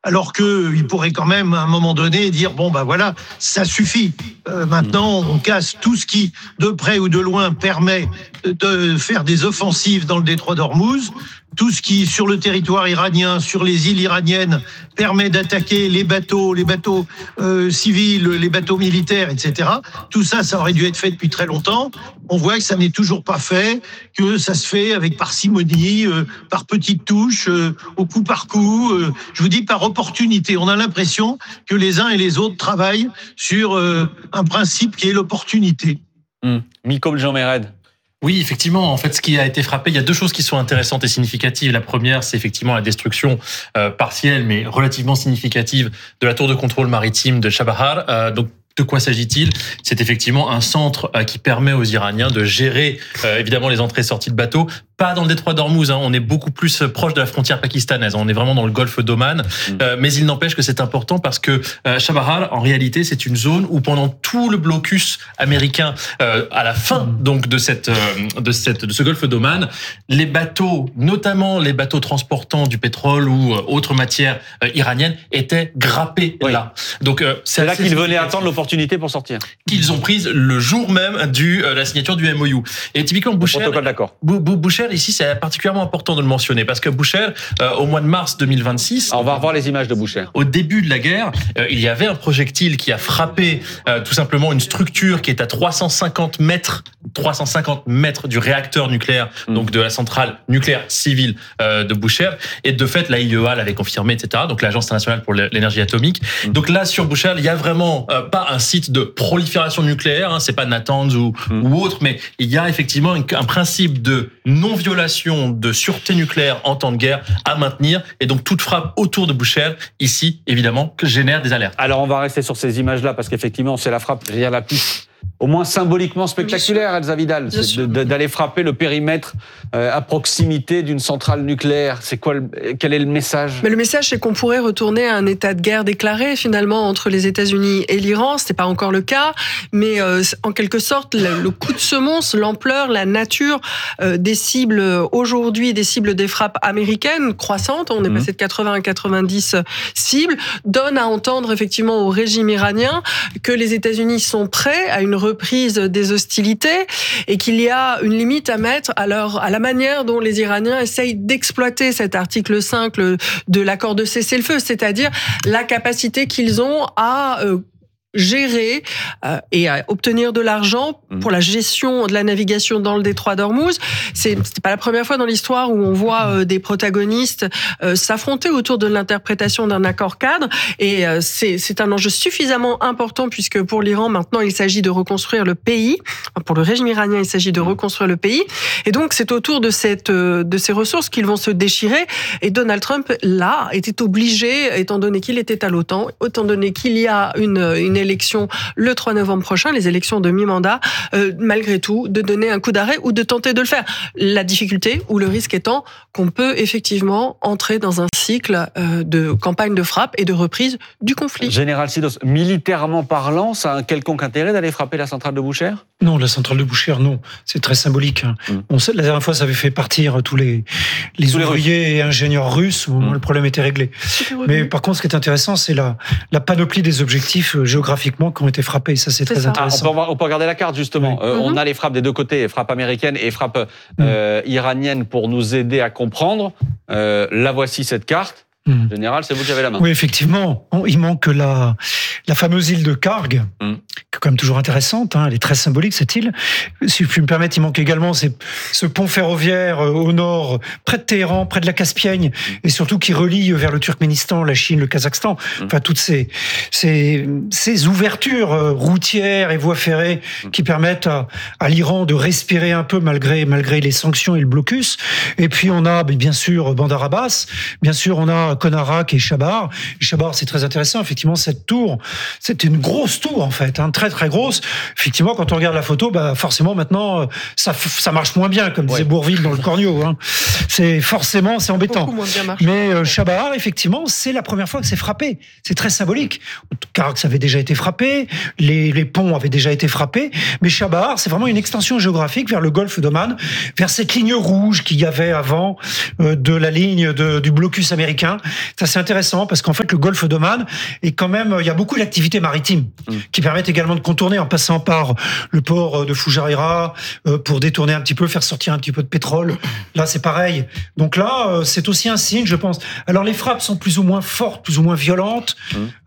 alors qu'il pourrait quand même, à un moment donné, dire, bon, ben voilà, ça suffit. Maintenant, on casse tout ce qui, de près ou de loin, permet de faire des offensives dans le détroit d'Ormuz. Tout ce qui, sur le territoire iranien, sur les îles iraniennes, permet d'attaquer les bateaux civils, les bateaux militaires, etc. Tout ça, ça aurait dû être fait depuis très longtemps. On voit que ça n'est toujours pas fait, que ça se fait avec parcimonie, par petites touches, au coup par coup. Je vous dis par opportunité. On a l'impression que les uns et les autres travaillent sur un principe qui est l'opportunité. Miko Jean-Méred. Oui, effectivement. En fait, ce qui a été frappé, il y a deux choses qui sont intéressantes et significatives. La première, c'est effectivement la destruction partielle, mais relativement significative de la tour de contrôle maritime de Chabahar. Donc, de quoi s'agit-il ? C'est effectivement un centre qui permet aux Iraniens de gérer évidemment les entrées et sorties de bateaux. Pas dans le détroit d'Ormuz, on est beaucoup plus proche de la frontière pakistanaise. On est vraiment dans le golfe d'Oman. Mais il n'empêche que c'est important parce que Chabahar, en réalité, c'est une zone où pendant tout le blocus américain, à la fin donc de ce golfe d'Oman, les bateaux, notamment les bateaux transportant du pétrole ou autres matières iraniennes, étaient grappés là. Donc c'est là qu'ils venaient attendre l'opportunité pour sortir. Qu'ils ont prise le jour même de la signature du MOU. Et typiquement Boucher, Boucher ici, c'est particulièrement important de le mentionner parce que Boucher, au mois de mars 2026, on va revoir les images de Boucher. Au début de la guerre, il y avait un projectile qui a frappé tout simplement une structure qui est à 350 mètres du réacteur nucléaire, donc de la centrale nucléaire civile de Boucher. Et de fait, la IEA l'avait confirmé, etc. Donc l'Agence internationale pour l'énergie atomique. Donc là, sur Boucher, il y a vraiment pas un site de prolifération nucléaire, c'est pas Natanz ou autre, mais il y a effectivement un principe de non-violation de sûreté nucléaire en temps de guerre à maintenir. Et donc, toute frappe autour de Boucher, ici, évidemment, que génère des alertes. Alors, on va rester sur ces images-là, parce qu'effectivement, c'est la frappe, je veux dire, la plus, au moins symboliquement spectaculaire, Elsa Vidal, d'aller frapper le périmètre à proximité d'une centrale nucléaire. C'est quoi, quel est le message ? Mais le message, c'est qu'on pourrait retourner à un état de guerre déclaré, finalement, entre les États-Unis et l'Iran. Ce n'est pas encore le cas, mais en quelque sorte, le coup de semonce, l'ampleur, la nature des cibles aujourd'hui, des cibles des frappes américaines croissantes, on est passé de 80 à 90 cibles, donne à entendre effectivement au régime iranien que les États-Unis sont prêts à une reprise des hostilités et qu'il y a une limite à mettre à la manière dont les Iraniens essayent d'exploiter cet article 5 de l'accord de cessez-le-feu, c'est-à-dire la capacité qu'ils ont à gérer et à obtenir de l'argent pour la gestion de la navigation dans le détroit d'Ormuz. C'est pas la première fois dans l'histoire où on voit des protagonistes s'affronter autour de l'interprétation d'un accord cadre, et c'est un enjeu suffisamment important puisque pour l'Iran maintenant il s'agit de reconstruire le pays, pour le régime iranien il s'agit de reconstruire le pays, et donc c'est autour de ces ressources qu'ils vont se déchirer, et Donald Trump là était obligé, étant donné qu'il était à l'OTAN, étant donné qu'il y a une élection le 3 novembre prochain, les élections de mi-mandat, malgré tout, de donner un coup d'arrêt ou de tenter de le faire. La difficulté ou le risque étant qu'on peut effectivement entrer dans un cycle de campagne de frappe et de reprise du conflit. Général Sidos, militairement parlant, ça a un quelconque intérêt d'aller frapper la centrale de Boucher ? Non, la centrale de Boucher, non. C'est très symbolique. On sait, la dernière fois, ça avait fait partir tous les ouvriers et ingénieurs russes où le problème était réglé. Mais par contre, ce qui est intéressant, c'est la panoplie des objectifs géographiquement qui ont été frappés. Ça, c'est très intéressant. On peut regarder la carte, justement. Oui. On a les frappes des deux côtés, frappes américaines et frappes iraniennes pour nous aider à comprendre. La voici, cette carte. Général, c'est vous qui avez la main. Oui, effectivement. Il manque la fameuse île de Karg, qui est quand même toujours intéressante. Elle est très symbolique, cette île. Si je puis me permettre, il manque également ce pont ferroviaire au nord, près de Téhéran, près de la Caspienne, et surtout qui relie vers le Turkménistan, la Chine, le Kazakhstan. Enfin, toutes ces ouvertures routières et voies ferrées qui permettent à l'Iran de respirer un peu malgré les sanctions et le blocus. Et puis, on a, bien sûr, Bandar Abbas. Bien sûr, on a Konarak et Chabahar. Chabahar, c'est très intéressant. Effectivement, cette tour, c'est une grosse tour, en fait, très, très grosse. Effectivement, quand on regarde la photo, forcément maintenant ça marche moins bien, comme disait Bourvil dans le Cornio. Hein. C'est embêtant. Beaucoup moins bien marché. Mais Chabahar, effectivement, c'est la première fois que c'est frappé. C'est très symbolique. Karax avait déjà été frappé, les ponts avaient déjà été frappés, mais Chabahar, c'est vraiment une extension géographique vers le golfe d'Oman, vers cette ligne rouge qu'il y avait avant de la ligne du blocus américain. Ça, c'est intéressant parce qu'en fait, le golfe d'Oman est quand même, il y a beaucoup d'activités maritimes qui permettent également de contourner en passant par le port de Fujairah pour détourner un petit peu, faire sortir un petit peu de pétrole. Là, c'est pareil. Donc là, c'est aussi un signe, je pense. Alors, les frappes sont plus ou moins fortes, plus ou moins violentes.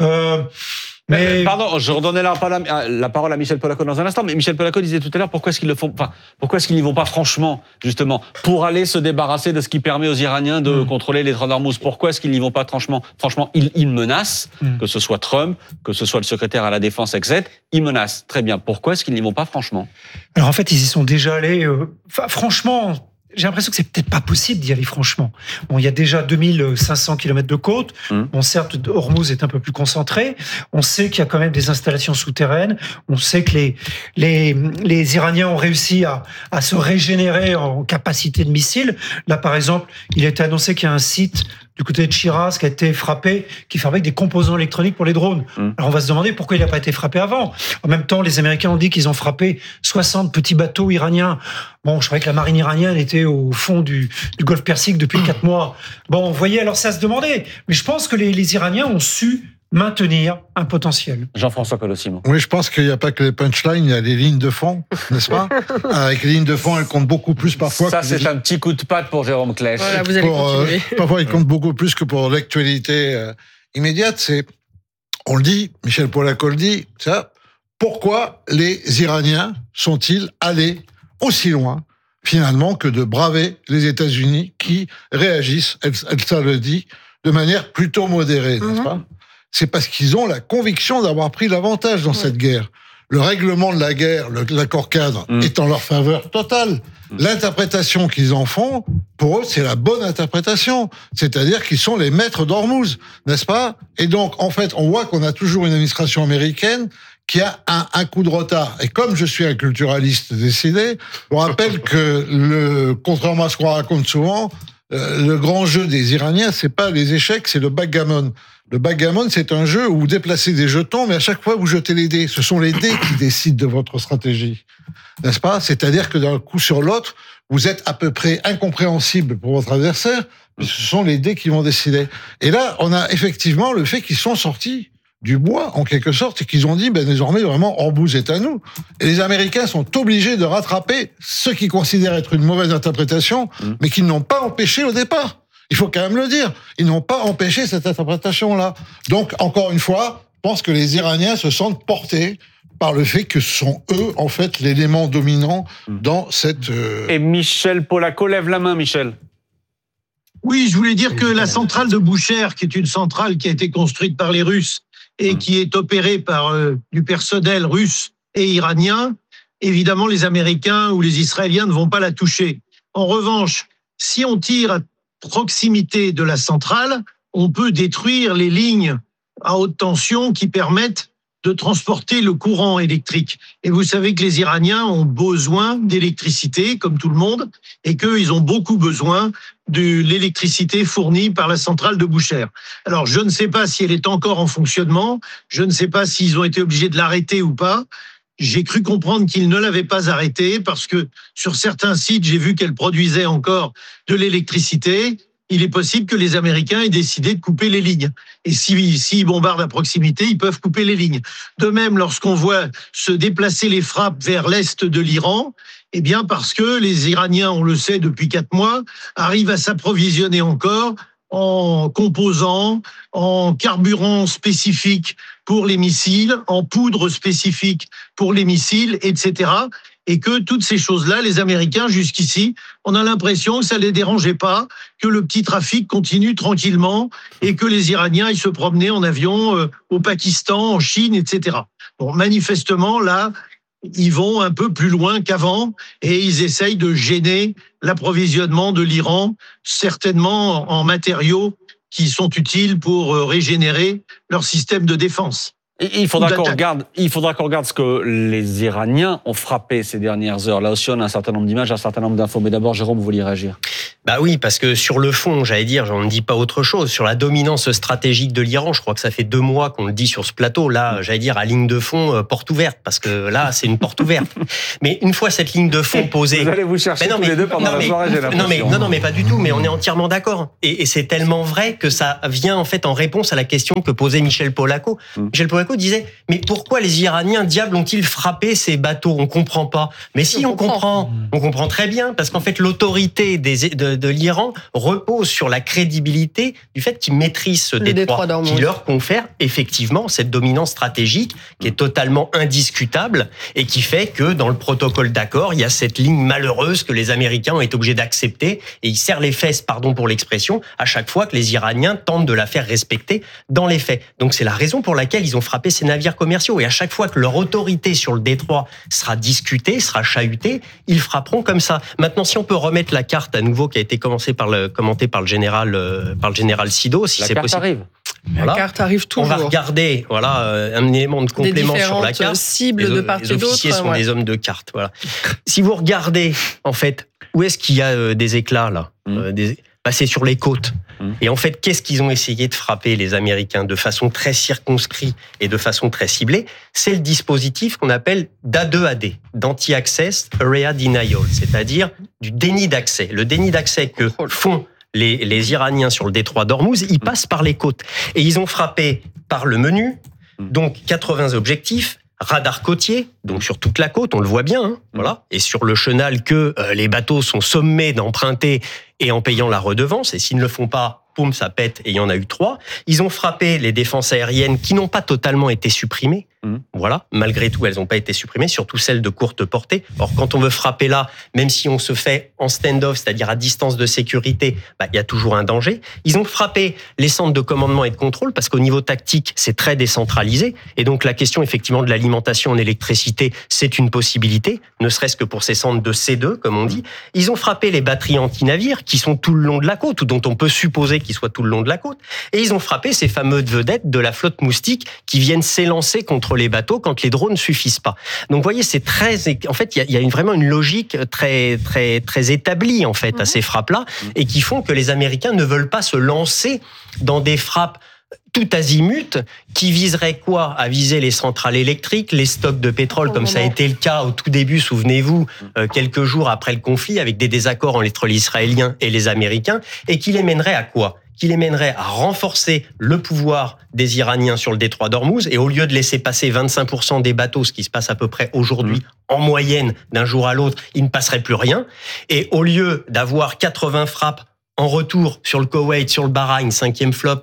Mais pardon, je redonnais la parole à Michel Polaco dans un instant, mais Michel Polaco disait tout à l'heure pourquoi est-ce qu'ils n'y vont pas franchement, justement, pour aller se débarrasser de ce qui permet aux Iraniens de contrôler les détroits d'Ormuz. Pourquoi est-ce qu'ils n'y vont pas franchement? Franchement, ils menacent, que ce soit Trump, que ce soit le secrétaire à la défense, etc. Ils menacent. Très bien. Pourquoi est-ce qu'ils n'y vont pas franchement? Alors en fait, ils y sont déjà allés. Franchement, j'ai l'impression que c'est peut-être pas possible d'y aller franchement. Bon, il y a déjà 2500 km de côte. Bon, certes, Hormuz est un peu plus concentré. On sait qu'il y a quand même des installations souterraines. On sait que les Iraniens ont réussi à se régénérer en capacité de missiles. Là, par exemple, il a été annoncé qu'il y a un site du côté de Shiraz qui a été frappé, qui fabrique des composants électroniques pour les drones. Alors on va se demander pourquoi il n'a pas été frappé avant. En même temps, les Américains ont dit qu'ils ont frappé 60 petits bateaux iraniens. Bon, je croyais que la marine iranienne était au fond du Golfe Persique depuis 4 mois. Bon, vous voyez, alors c'est à se demander. Mais je pense que les Iraniens ont su maintenir un potentiel. Jean-François Colossimo. Oui, je pense qu'il n'y a pas que les punchlines, il y a les lignes de fond, n'est-ce pas? Avec les lignes de fond, elles comptent beaucoup plus parfois. Ça, c'est un petit coup de patte pour Jérôme Klech. Voilà, vous allez continuer. Parfois, ils comptent beaucoup plus que pour l'actualité immédiate. On le dit, Michel Polaco le dit, ça. Pourquoi les Iraniens sont-ils allés aussi loin, finalement, que de braver les États-Unis qui réagissent, ça le dit, de manière plutôt modérée, n'est-ce pas? C'est parce qu'ils ont la conviction d'avoir pris l'avantage dans cette guerre. Le règlement de la guerre, l'accord cadre, est en leur faveur totale. L'interprétation qu'ils en font, pour eux, c'est la bonne interprétation. C'est-à-dire qu'ils sont les maîtres d'Ormuz, n'est-ce pas? Et donc, en fait, on voit qu'on a toujours une administration américaine qui a un coup de retard. Et comme je suis un culturaliste décidé, je vous rappelle que contrairement à ce qu'on raconte souvent, le grand jeu des Iraniens, c'est pas les échecs, c'est le backgammon. Le backgammon, c'est un jeu où vous déplacez des jetons, mais à chaque fois, vous jetez les dés. Ce sont les dés qui décident de votre stratégie. N'est-ce pas? C'est-à-dire que d'un coup sur l'autre, vous êtes à peu près incompréhensible pour votre adversaire, mais ce sont les dés qui vont décider. Et là, on a effectivement le fait qu'ils sont sortis du bois, en quelque sorte, et qu'ils ont dit, désormais, vraiment, Hormuz est à nous. Et les Américains sont obligés de rattraper ce qu'ils considèrent être une mauvaise interprétation, mais qu'ils n'ont pas empêché au départ. Il faut quand même le dire. Ils n'ont pas empêché cette interprétation-là. Donc, encore une fois, je pense que les Iraniens se sentent portés par le fait que ce sont eux, en fait, l'élément dominant dans cette... Et Michel Polaco lève la main, Michel. Oui, je voulais dire que la centrale de Boucher, qui est une centrale qui a été construite par les Russes et qui est opérée par du personnel russe et iranien, évidemment, les Américains ou les Israéliens ne vont pas la toucher. En revanche, si on tire à proximité de la centrale, on peut détruire les lignes à haute tension qui permettent de transporter le courant électrique. Et vous savez que les Iraniens ont besoin d'électricité, comme tout le monde, et qu'ils ont beaucoup besoin de l'électricité fournie par la centrale de Boucher. Alors, je ne sais pas si elle est encore en fonctionnement, je ne sais pas s'ils ont été obligés de l'arrêter ou pas. J'ai cru comprendre qu'ils ne l'avaient pas arrêtée parce que sur certains sites, j'ai vu qu'elle produisait encore de l'électricité. Il est possible que les Américains aient décidé de couper les lignes. Et s'ils bombardent à proximité, ils peuvent couper les lignes. De même, lorsqu'on voit se déplacer les frappes vers l'est de l'Iran, eh bien parce que les Iraniens, on le sait depuis 4 mois, arrivent à s'approvisionner encore en composants, en carburant spécifique pour les missiles, en poudre spécifique pour les missiles, etc. Et que toutes ces choses-là, les Américains, jusqu'ici, on a l'impression que ça ne les dérangeait pas, que le petit trafic continue tranquillement et que les Iraniens ils se promenaient en avion au Pakistan, en Chine, etc. Bon, manifestement, là, ils vont un peu plus loin qu'avant et ils essayent de gêner l'approvisionnement de l'Iran, certainement en matériaux qui sont utiles pour régénérer leur système de défense. Il faudra qu'on regarde ce que les Iraniens ont frappé ces dernières heures. Là aussi, on a un certain nombre d'images, un certain nombre d'infos. Mais d'abord, Jérôme, vous vouliez réagir? Bah oui, parce que sur le fond, j'allais dire, on ne dit pas autre chose. Sur la dominance stratégique de l'Iran, je crois que ça fait 2 mois qu'on le dit sur ce plateau. Là, j'allais dire, à ligne de fond, porte ouverte, parce que là, c'est une porte ouverte. Mais une fois cette ligne de fond posée... Vous allez vous chercher tous les deux pendant la soirée, j'ai l'impression. Non, mais pas du tout, mais on est entièrement d'accord. Et c'est tellement vrai que ça vient en fait en réponse à la question que posait Michel Polaco. Michel Polaco disait, mais pourquoi les Iraniens, diable, ont-ils frappé ces bateaux? On comprend pas. Mais si, on comprend. On comprend très bien, parce qu'en fait, l'autorité de l'Iran repose sur la crédibilité du fait qu'ils maîtrisent ce détroit, qui leur confère effectivement cette dominance stratégique qui est totalement indiscutable et qui fait que dans le protocole d'accord, il y a cette ligne malheureuse que les Américains ont été obligés d'accepter et ils serrent les fesses, pardon pour l'expression, à chaque fois que les Iraniens tentent de la faire respecter dans les faits. Donc c'est la raison pour laquelle ils ont frappé ces navires commerciaux et à chaque fois que leur autorité sur le détroit sera discutée, sera chahutée, ils frapperont comme ça. Maintenant, si on peut remettre la carte à nouveau qui a été commentée par le général Sido, si c'est possible. Arrive. Voilà. La carte arrive toujours. On va regarder, un élément de complément sur la carte. Cibles de part et d'autre. Les officiers sont des hommes de carte. Voilà. Si vous regardez, en fait, où est-ce qu'il y a des éclats là c'est sur les côtes. Et en fait, qu'est-ce qu'ils ont essayé de frapper, les Américains, de façon très circonscrite et de façon très ciblée? C'est le dispositif qu'on appelle d'A2AD, d'Anti-Access Area Denial, c'est-à-dire du déni d'accès. Le déni d'accès que font les Iraniens sur le détroit d'Ormuz, ils passent par les côtes. Et ils ont frappé par le menu, donc 80 objectifs, radar côtier, donc sur toute la côte, on le voit bien, voilà. Et sur le chenal que les bateaux sont sommés d'emprunter et en payant la redevance, et s'ils ne le font pas, poum, ça pète, et il y en a eu 3. Ils ont frappé les défenses aériennes qui n'ont pas totalement été supprimées, voilà, malgré tout, elles n'ont pas été supprimées, surtout celles de courte portée. Or, quand on veut frapper là, même si on se fait en stand-off, c'est-à-dire à distance de sécurité, il y a toujours un danger. Ils ont frappé les centres de commandement et de contrôle, parce qu'au niveau tactique, c'est très décentralisé, et donc la question, effectivement, de l'alimentation en électricité, c'est une possibilité, ne serait-ce que pour ces centres de C2, comme on dit. Ils ont frappé les batteries anti-navires, qui sont tout le long de la côte, ou dont on peut supposer qu'ils soient tout le long de la côte, et ils ont frappé ces fameuses vedettes de la flotte Moustique qui viennent s'élancer contre les bateaux quand les drones suffisent pas. Donc, vous voyez, c'est en fait, il y a vraiment une logique très, très, très établie, en fait, à ces frappes-là, et qui font que les Américains ne veulent pas se lancer dans des frappes tout azimut, qui viserait quoi? À viser les centrales électriques, les stocks de pétrole, comme ça a été le cas au tout début, souvenez-vous, quelques jours après le conflit, avec des désaccords entre les Israéliens et les Américains, et qui les mènerait à quoi? Qui les mènerait à renforcer le pouvoir des Iraniens sur le détroit d'Ormuz, et au lieu de laisser passer 25% des bateaux, ce qui se passe à peu près aujourd'hui, en moyenne, d'un jour à l'autre, il ne passerait plus rien, et au lieu d'avoir 80 frappes en retour sur le Koweït, sur le Bahreïn, 5e flotte,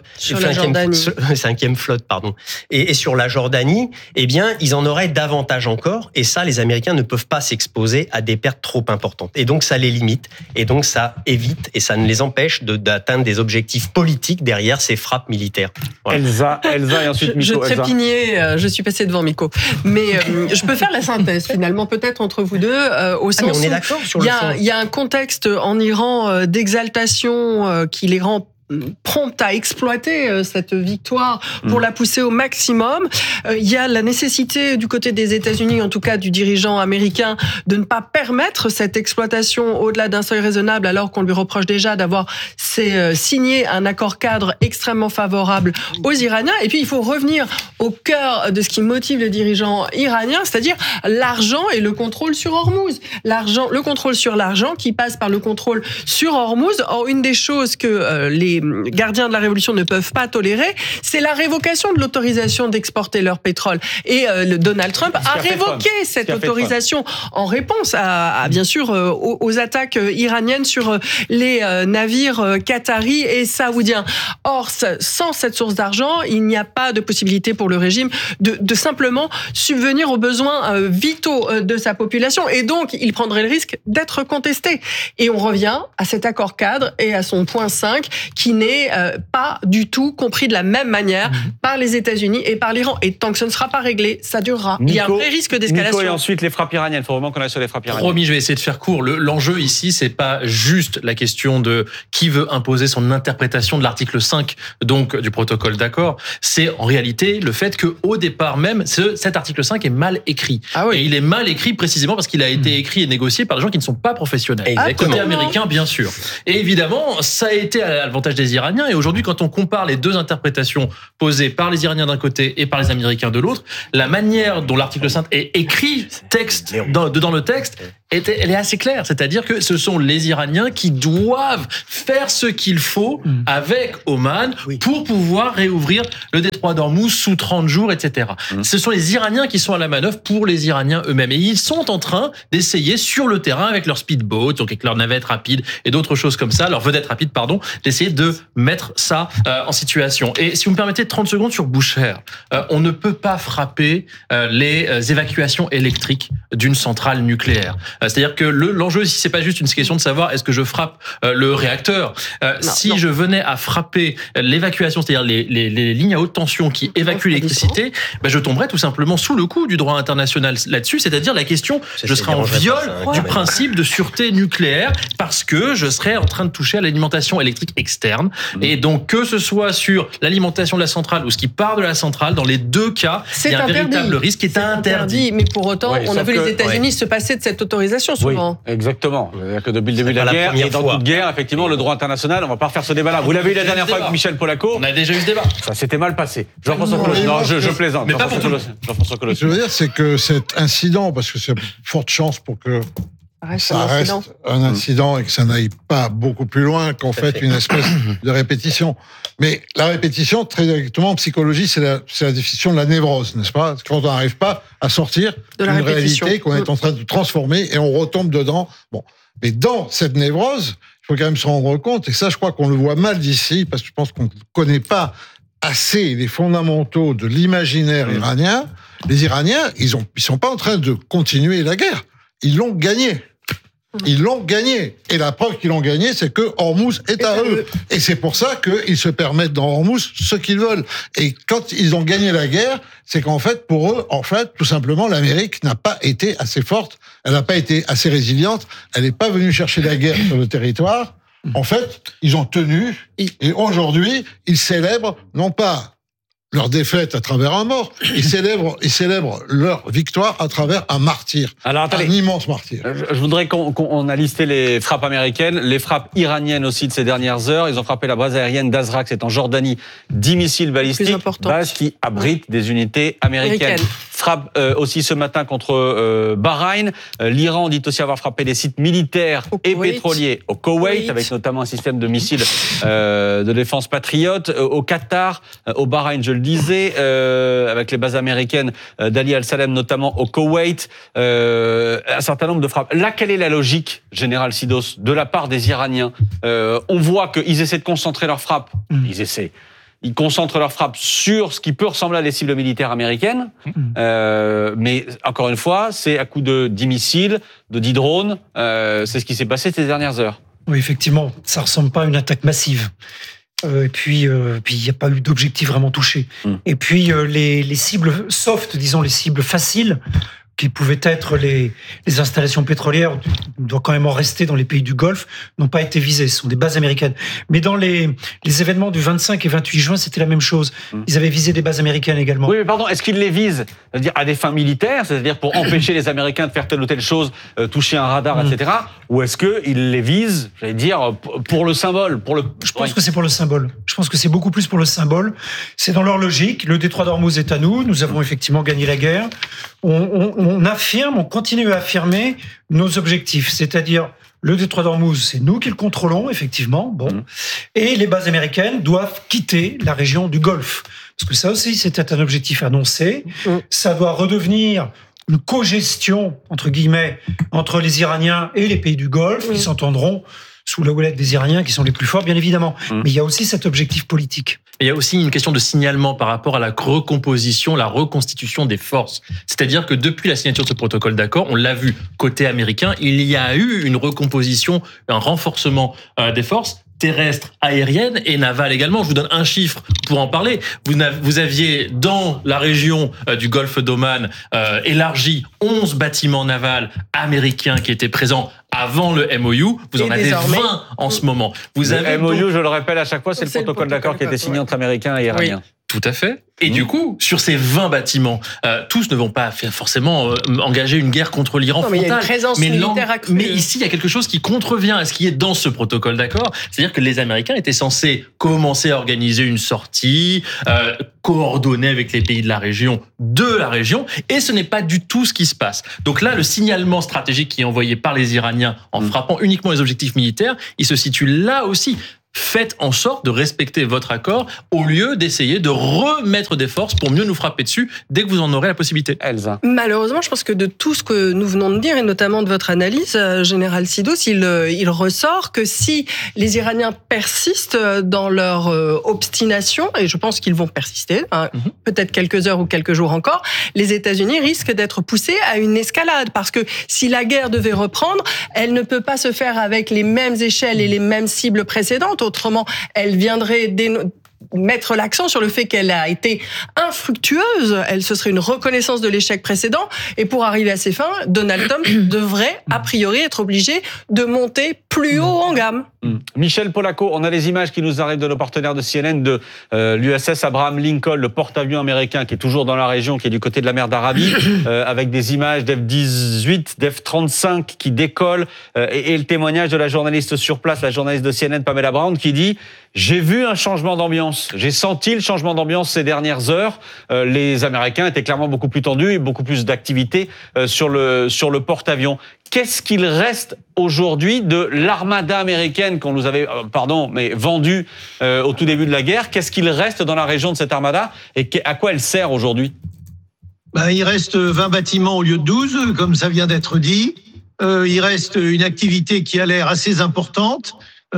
pardon, et sur la Jordanie, eh bien, ils en auraient davantage encore. Et ça, les Américains ne peuvent pas s'exposer à des pertes trop importantes. Et donc, ça les limite. Et donc, ça évite et ça ne les empêche d'atteindre des objectifs politiques derrière ces frappes militaires. Voilà. Elsa et ensuite Miko. Je trépignais, je suis passée devant Miko. Mais je peux faire la synthèse, finalement, peut-être entre vous deux, au sens mais on est d'accord sur le fond. Il y a un contexte en Iran d'exaltation qui les rend prompte à exploiter cette victoire pour la pousser au maximum. Il y a la nécessité du côté des États-Unis, en tout cas du dirigeant américain, de ne pas permettre cette exploitation au-delà d'un seuil raisonnable, alors qu'on lui reproche déjà d'avoir signé un accord cadre extrêmement favorable aux Iraniens. Et puis il faut revenir au cœur de ce qui motive les dirigeants iraniens, c'est-à-dire l'argent et le contrôle sur Hormuz. Le contrôle sur l'argent qui passe par le contrôle sur Hormuz. Or, une des choses que les gardiens de la révolution ne peuvent pas tolérer, c'est la révocation de l'autorisation d'exporter leur pétrole. Et Donald Trump a révoqué cette autorisation en réponse à bien sûr aux attaques iraniennes sur les navires qataris et saoudiens. Or, sans cette source d'argent, il n'y a pas de possibilité pour le régime de simplement subvenir aux besoins vitaux de sa population. Et donc, il prendrait le risque d'être contesté. Et on revient à cet accord cadre et à son point 5 qui n'est pas du tout compris de la même manière par les États-Unis et par l'Iran. Et tant que ce ne sera pas réglé, ça durera. Il y a un vrai risque d'escalation. Nico, et ensuite les frappes iraniennes. Il faut vraiment qu'on aille sur les frappes iraniennes. Promis, je vais essayer de faire court. L'enjeu ici, c'est pas juste la question de qui veut imposer son interprétation de l'article 5 donc du protocole d'accord. C'est en réalité le fait fait qu'au départ même, cet article 5 est mal écrit. Ah oui. Et il est mal écrit précisément parce qu'il a été écrit et négocié par des gens qui ne sont pas professionnels. Exactement. Côté américain, bien sûr. Et évidemment, ça a été à l'avantage des Iraniens. Et aujourd'hui, quand on compare les deux interprétations posées par les Iraniens d'un côté et par les Américains de l'autre, la manière dont l'article 5 est écrit, dans le texte, elle est assez claire. C'est-à-dire que ce sont les Iraniens qui doivent faire ce qu'il faut avec Oman pour pouvoir réouvrir le détroit d'Ormuz sous 30 jours, etc. Ce sont les Iraniens qui sont à la manœuvre pour les Iraniens eux-mêmes. Et ils sont en train d'essayer sur le terrain avec leur speedboat, donc avec leur navette rapide et d'autres choses comme ça, leur vedette rapide, pardon, d'essayer de mettre ça en situation. Et si vous me permettez 30 secondes sur Bushehr, on ne peut pas frapper les évacuations électriques d'une centrale nucléaire. C'est-à-dire que l'enjeu ici, c'est pas juste une question de savoir est-ce que je frappe le réacteur. Si je venais à frapper l'évacuation, c'est-à-dire les lignes à haute tension qui évacuent l'électricité, je tomberais tout simplement sous le coup du droit international là-dessus. C'est-à-dire la question, je serais en viol du principe de sûreté nucléaire parce que je serais en train de toucher à l'alimentation électrique externe. Et donc, que ce soit sur l'alimentation de la centrale ou ce qui part de la centrale, dans les deux cas, il y a un véritable risque qui est interdit. Mais pour autant, on a vu les États-Unis se passer de cette autorisation souvent. Oui, exactement. C'est-à-dire que depuis le début de la guerre, et dans toute guerre, effectivement, le droit international, on va pas refaire ce débat-là. Vous l'avez eu la dernière fois avec Michel Polaco. On a déjà eu ce débat. Ça s'était mal passé. Jean-François Colosse. Non, je plaisante. Mais pas pour tout. Jean-François Colosse. Ce que je veux dire, c'est que cet incident, parce que c'est forte chance pour que ça reste un incident et que ça n'aille pas beaucoup plus loin qu'en fait une espèce de répétition. Mais la répétition, très directement en psychologie, c'est la définition de la névrose, n'est-ce pas? Quand on n'arrive pas à sortir d'une réalité qu'on est en train de transformer et on retombe dedans. Bon. Mais dans cette névrose, il faut quand même se rendre compte, et ça, je crois qu'on le voit mal d'ici, parce que je pense qu'on ne connaît pas assez les fondamentaux de l'imaginaire iranien. Les Iraniens, ils sont pas en train de continuer la guerre. Ils l'ont gagnée. Ils l'ont gagné. Et la preuve qu'ils l'ont gagné, c'est que Hormuz est à eux. Et c'est pour ça qu'ils se permettent dans Hormuz ce qu'ils veulent. Et quand ils ont gagné la guerre, c'est qu'en fait, pour eux, tout simplement, l'Amérique n'a pas été assez forte. Elle n'a pas été assez résiliente. Elle n'est pas venue chercher la guerre sur le territoire. En fait, ils ont tenu. Et aujourd'hui, ils célèbrent, non pas leur défaite à travers un mort, ils célèbrent leur victoire à travers un martyr. Alors, attendez, un immense martyr. Je voudrais qu'on a listé les frappes américaines, les frappes iraniennes aussi de ces dernières heures. Ils ont frappé la base aérienne d'Azraq, c'est en Jordanie, 10 missiles balistiques, base qui abrite des unités américaines. Frappe aussi ce matin contre Bahreïn. L'Iran dit aussi avoir frappé des sites militaires et pétroliers au Koweït, avec notamment un système de missiles de défense patriote. Au Qatar, au Bahreïn, je le disais, avec les bases américaines d'Ali Al-Salem, notamment au Koweït, un certain nombre de frappes. Là, quelle est la logique, Général Sidos, de la part des Iraniens? On voit qu'ils essaient de concentrer leurs frappes. Ils concentrent leurs frappes sur ce qui peut ressembler à des cibles militaires américaines. Mais encore une fois, c'est à coup de 10 missiles, de 10 drones. C'est ce qui s'est passé ces dernières heures. Oui, effectivement, ça ressemble pas à une attaque massive. Et puis, il n'y a pas eu d'objectif vraiment touché. Et puis, les cibles soft, disons les cibles faciles, qui pouvaient être les installations pétrolières, doit quand même en rester dans les pays du Golfe, n'ont pas été visées. Ce sont des bases américaines. Mais dans les événements du 25 et 28 juin, c'était la même chose. Ils avaient visé des bases américaines également. Oui, mais pardon, est-ce qu'ils les visent, c'est-à-dire à des fins militaires, c'est-à-dire pour empêcher les Américains de faire telle ou telle chose, toucher un radar, etc. Ou est-ce qu'ils les visent, j'allais dire, pour le symbole, Je pense que c'est pour le symbole. Je pense que c'est beaucoup plus pour le symbole. C'est dans leur logique. Le détroit d'Ormuz est à nous. Nous avons effectivement gagné la guerre. On continue à affirmer nos objectifs, c'est-à-dire le détroit d'Ormuz, c'est nous qui le contrôlons, effectivement. Et les bases américaines doivent quitter la région du Golfe. Parce que ça aussi, c'était un objectif annoncé. Ça doit redevenir une co-gestion, entre guillemets, entre les Iraniens et les pays du Golfe, qui s'entendront sous la houlette des Iraniens, qui sont les plus forts, bien évidemment. Mais il y a aussi cet objectif politique. Et il y a aussi une question de signalement par rapport à la recomposition, la reconstitution des forces. C'est-à-dire que depuis la signature de ce protocole d'accord, on l'a vu côté américain, il y a eu une recomposition, un renforcement des forces terrestres, aériennes et navales également. Je vous donne un chiffre pour en parler. Vous aviez dans la région du Golfe d'Oman élargi 11 bâtiments navals américains qui étaient présents avant le MOU. Vous en avez 20 en ce moment. Le MOU, je le rappelle à chaque fois, c'est le protocole d'accord qui a été signé entre Américains et Iraniens. Tout à fait. Et du coup, sur ces 20 bâtiments, tous ne vont pas forcément engager une guerre contre l'Iran Non, mais il y a une frontale. présence militaire accrue. Mais ici, il y a quelque chose qui contrevient à ce qui est dans ce protocole d'accord. C'est-à-dire que les Américains étaient censés commencer à organiser une sortie coordonnée avec les pays de la région, et ce n'est pas du tout ce qui se passe. Donc là, le signalement stratégique qui est envoyé par les Iraniens en frappant uniquement les objectifs militaires, il se situe là aussi. Faites en sorte de respecter votre accord au lieu d'essayer de remettre des forces pour mieux nous frapper dessus dès que vous en aurez la possibilité. Elsa. Malheureusement, je pense que de tout ce que nous venons de dire, et notamment de votre analyse, Général Sidos, il ressort que si les Iraniens persistent dans leur obstination, et je pense qu'ils vont persister, peut-être quelques heures ou quelques jours encore, les États-Unis risquent d'être poussés à une escalade. Parce que si la guerre devait reprendre, elle ne peut pas se faire avec les mêmes échelles et les mêmes cibles précédentes. Autrement, elle viendrait mettre l'accent sur le fait qu'elle a été infructueuse. Ce serait une reconnaissance de l'échec précédent. Et pour arriver à ses fins, Donald Trump devrait, a priori, être obligé de monter plus haut en gamme. Michel Polaco, on a les images qui nous arrivent de nos partenaires de CNN de l'USS Abraham Lincoln, le porte-avions américain qui est toujours dans la région, qui est du côté de la mer d'Arabie, avec des images d'F-18, d'F-35 qui décollent, et le témoignage de la journaliste sur place, la journaliste de CNN Pamela Brown, qui dit « J'ai vu un changement d'ambiance, j'ai senti le changement d'ambiance ces dernières heures. Les Américains étaient clairement beaucoup plus tendus et beaucoup plus d'activité sur le porte-avions. » Qu'est-ce qu'il reste aujourd'hui de l'armada américaine qu'on nous avait, vendue au tout début de la guerre? Qu'est-ce qu'il reste dans la région de cette armada et à quoi elle sert aujourd'hui? Il reste 20 bâtiments au lieu de 12, comme ça vient d'être dit. Il reste une activité qui a l'air assez importante.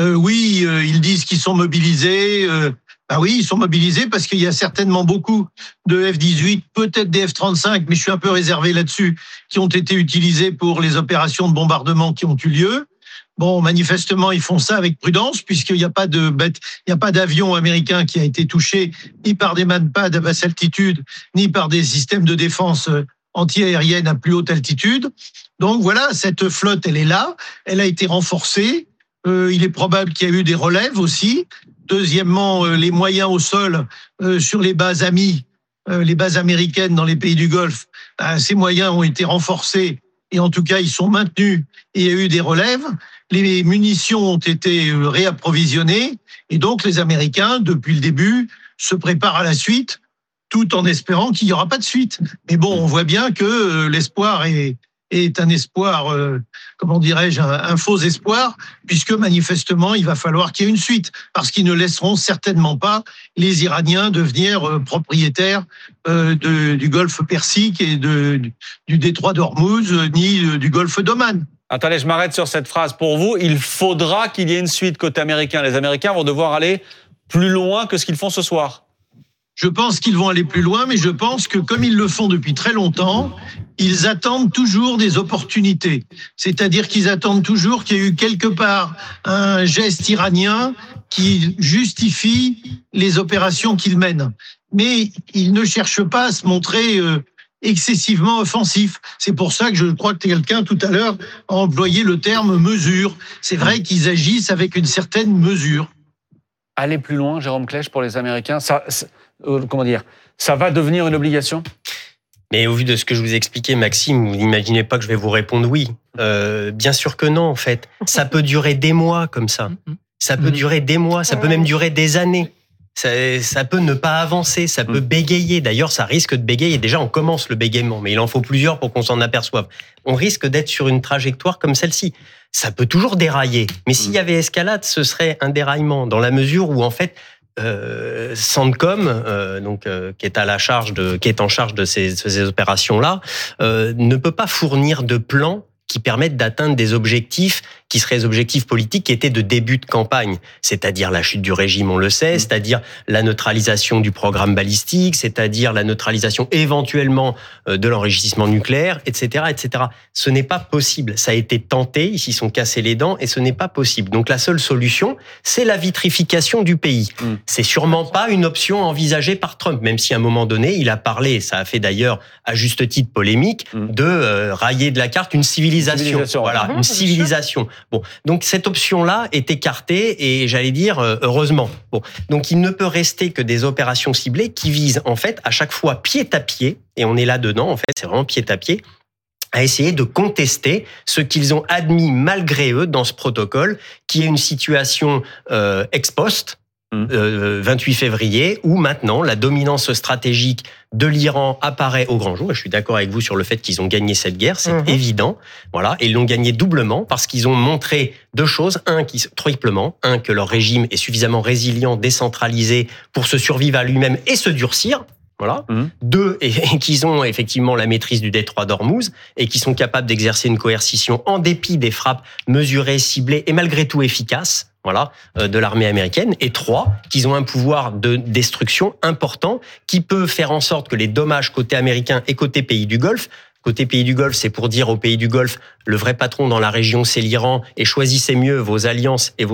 Ils disent qu'ils sont mobilisés. Oui, ils sont mobilisés parce qu'il y a certainement beaucoup de F-18, peut-être des F-35, mais je suis un peu réservé là-dessus, qui ont été utilisés pour les opérations de bombardement qui ont eu lieu. Bon, manifestement, ils font ça avec prudence puisqu'il n'y a pas d'avion américain qui a été touché ni par des manpads à basse altitude, ni par des systèmes de défense anti-aérienne à plus haute altitude. Donc voilà, cette flotte, elle est là, elle a été renforcée. Il est probable qu'il y a eu des relèves aussi. Deuxièmement, les moyens au sol sur les bases amies, les bases américaines dans les pays du Golfe, ces moyens ont été renforcés et en tout cas, ils sont maintenus et il y a eu des relèves. Les munitions ont été réapprovisionnées et donc les Américains, depuis le début, se préparent à la suite tout en espérant qu'il n'y aura pas de suite. Mais bon, on voit bien que l'espoir est un espoir, un faux espoir, puisque manifestement, il va falloir qu'il y ait une suite, parce qu'ils ne laisseront certainement pas les Iraniens devenir propriétaires du golfe Persique et du détroit d'Ormuz, ni du golfe d'Oman. Attendez, je m'arrête sur cette phrase. Pour vous, il faudra qu'il y ait une suite côté américain. Les Américains vont devoir aller plus loin que ce qu'ils font ce soir. Je pense qu'ils vont aller plus loin, mais je pense que comme ils le font depuis très longtemps, ils attendent toujours des opportunités. C'est-à-dire qu'ils attendent toujours qu'il y ait eu quelque part un geste iranien qui justifie les opérations qu'ils mènent. Mais ils ne cherchent pas à se montrer excessivement offensifs. C'est pour ça que je crois que quelqu'un tout à l'heure a employé le terme mesure. C'est vrai qu'ils agissent avec une certaine mesure. Aller plus loin, Jérôme Klech, pour les Américains, ça va devenir une obligation? Mais au vu de ce que je vous ai expliqué, Maxime, vous n'imaginez pas que je vais vous répondre oui. Bien sûr que non, en fait. Ça peut durer des mois comme ça. Ça peut durer des mois, ça peut même durer des années. Ça peut ne pas avancer, ça peut bégayer. D'ailleurs, ça risque de bégayer. Déjà, on commence le bégaiement, mais il en faut plusieurs pour qu'on s'en aperçoive. On risque d'être sur une trajectoire comme celle-ci. Ça peut toujours dérailler. Mais s'il y avait escalade, ce serait un déraillement, dans la mesure où, en fait, CENTCOM, qui est en charge de ces opérations-là, ne peut pas fournir de plan qui permettent d'atteindre des objectifs qui seraient des objectifs politiques qui étaient de début de campagne, c'est-à-dire la chute du régime, on le sait, c'est-à-dire la neutralisation du programme balistique, c'est-à-dire la neutralisation éventuellement de l'enrichissement nucléaire, etc., etc. Ce n'est pas possible. Ça a été tenté, ils s'y sont cassés les dents, et ce n'est pas possible. Donc la seule solution, c'est la vitrification du pays. C'est sûrement pas une option envisagée par Trump, même si à un moment donné, il a parlé, ça a fait d'ailleurs à juste titre polémique, de rayer de la carte une civilisation civilisation. Voilà, une civilisation. Bon, donc cette option-là est écartée et j'allais dire heureusement. Bon, donc il ne peut rester que des opérations ciblées qui visent en fait à chaque fois pied à pied, et on est là dedans en fait, c'est vraiment pied à pied, à essayer de contester ce qu'ils ont admis malgré eux dans ce protocole, qui est une situation ex post, 28 février, où maintenant la dominance stratégique de l'Iran apparaît au grand jour. Et je suis d'accord avec vous sur le fait qu'ils ont gagné cette guerre, c'est évident. Voilà, et ils l'ont gagné doublement parce qu'ils ont montré deux choses. Triplement. Un, que leur régime est suffisamment résilient, décentralisé pour se survivre à lui-même et se durcir. Voilà. Deux, et qu'ils ont effectivement la maîtrise du détroit d'Ormuz et qui sont capables d'exercer une coercition en dépit des frappes mesurées, ciblées et malgré tout efficaces. Voilà, de l'armée américaine. Et trois, qu'ils ont un pouvoir de destruction important qui peut faire en sorte que les dommages côté américain et côté pays du Golfe. Côté pays du Golfe, c'est pour dire aux pays du Golfe, le vrai patron dans la région, c'est l'Iran, et choisissez mieux vos alliances et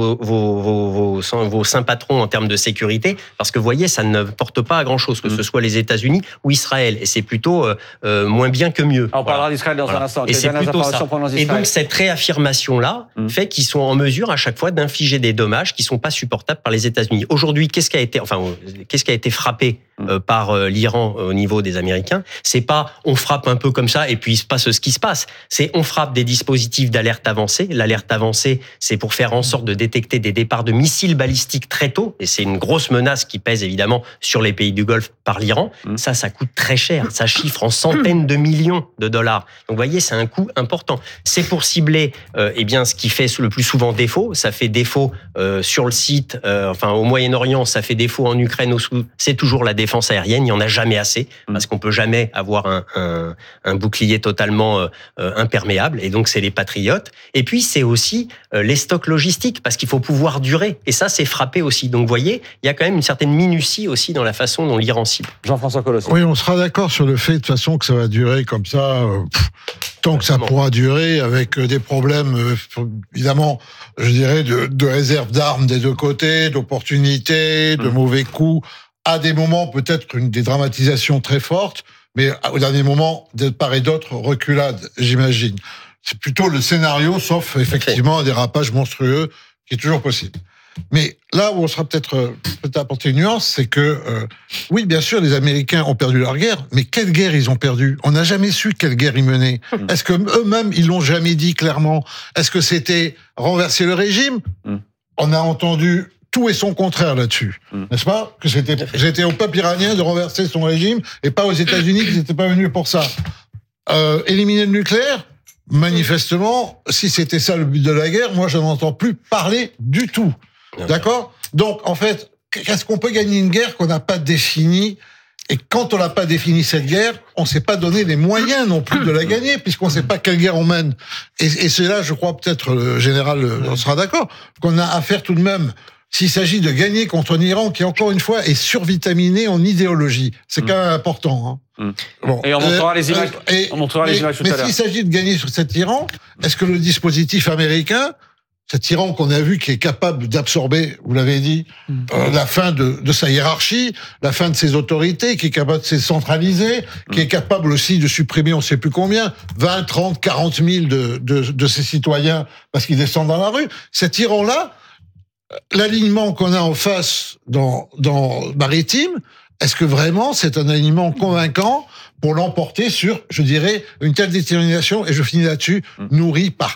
vos saints patrons en termes de sécurité, parce que vous voyez, ça ne porte pas à grand-chose, que ce soit les États-Unis ou Israël, et c'est plutôt moins bien que mieux. On parlera d'Israël dans un instant. Et c'est plutôt ça. Et donc cette réaffirmation-là fait qu'ils sont en mesure à chaque fois d'infliger des dommages qui sont pas supportables par les États-Unis. Aujourd'hui, qu'est-ce qui a été frappé par l'Iran au niveau des Américains? C'est pas on frappe un peu comme ça et puis il se passe ce qui se passe. C'est on frappe des dispositifs d'alerte avancée. L'alerte avancée, c'est pour faire en sorte de détecter des départs de missiles balistiques très tôt. Et c'est une grosse menace qui pèse évidemment sur les pays du Golfe par l'Iran. Ça coûte très cher. Ça chiffre en centaines de millions de dollars. Donc vous voyez, c'est un coût important. C'est pour cibler ce qui fait le plus souvent défaut. Ça fait défaut sur le site, au Moyen-Orient, ça fait défaut en Ukraine. C'est toujours la défense aérienne. Il n'y en a jamais assez parce qu'on peut jamais avoir un bouclier totalement imperméable, et donc c'est les patriotes. Et puis c'est aussi les stocks logistiques, parce qu'il faut pouvoir durer, et ça c'est frappé aussi. Donc vous voyez, il y a quand même une certaine minutie aussi dans la façon dont l'Iran cible. Jean-François Colosse. Oui, on sera d'accord sur le fait de toute façon que ça va durer comme ça, tant que ça pourra durer, avec des problèmes évidemment, je dirais, de réserve d'armes des deux côtés, d'opportunités, de mauvais coups, à des moments peut-être des dramatisations très fortes, mais au dernier moment, de part et d'autre, reculade, j'imagine. C'est plutôt le scénario, sauf effectivement un dérapage monstrueux qui est toujours possible. Mais là où on sera peut-être apporter une nuance, c'est que oui, bien sûr, les Américains ont perdu leur guerre, mais quelle guerre ils ont perdu? On n'a jamais su quelle guerre ils menaient. Est-ce que eux-mêmes ils l'ont jamais dit clairement? Est-ce que c'était renverser le régime? On a entendu tout et son contraire là-dessus, n'est-ce pas? Que c'était au peuple iranien de renverser son régime et pas aux États-Unis qui n'étaient pas venus pour ça. Éliminer le nucléaire, manifestement, si c'était ça le but de la guerre, moi je n'en entends plus parler du tout. D'accord? Donc en fait, est-ce qu'on peut gagner une guerre qu'on n'a pas définie? Et quand on n'a pas défini cette guerre, on ne s'est pas donné les moyens non plus de la gagner, puisqu'on ne sait pas quelle guerre on mène. Et c'est là, je crois, peut-être le général on sera d'accord, qu'on a affaire tout de même, s'il s'agit de gagner contre un Iran qui, encore une fois, est survitaminé en idéologie. C'est quand même important. Bon, et on montrera les images, les images tout à l'heure. Mais s'il s'agit de gagner sur cet Iran, est-ce que le dispositif américain, cet Iran qu'on a vu qui est capable d'absorber, vous l'avez dit, la fin de sa hiérarchie, la fin de ses autorités, qui est capable de se centraliser, qui est capable aussi de supprimer on ne sait plus combien, 20, 30, 40 000 de ses citoyens parce qu'ils descendent dans la rue, cet Iran-là, l'alignement qu'on a en face dans maritime, est-ce que vraiment c'est un alignement convaincant pour l'emporter sur, je dirais, une telle détermination, et je finis là-dessus, nourrie par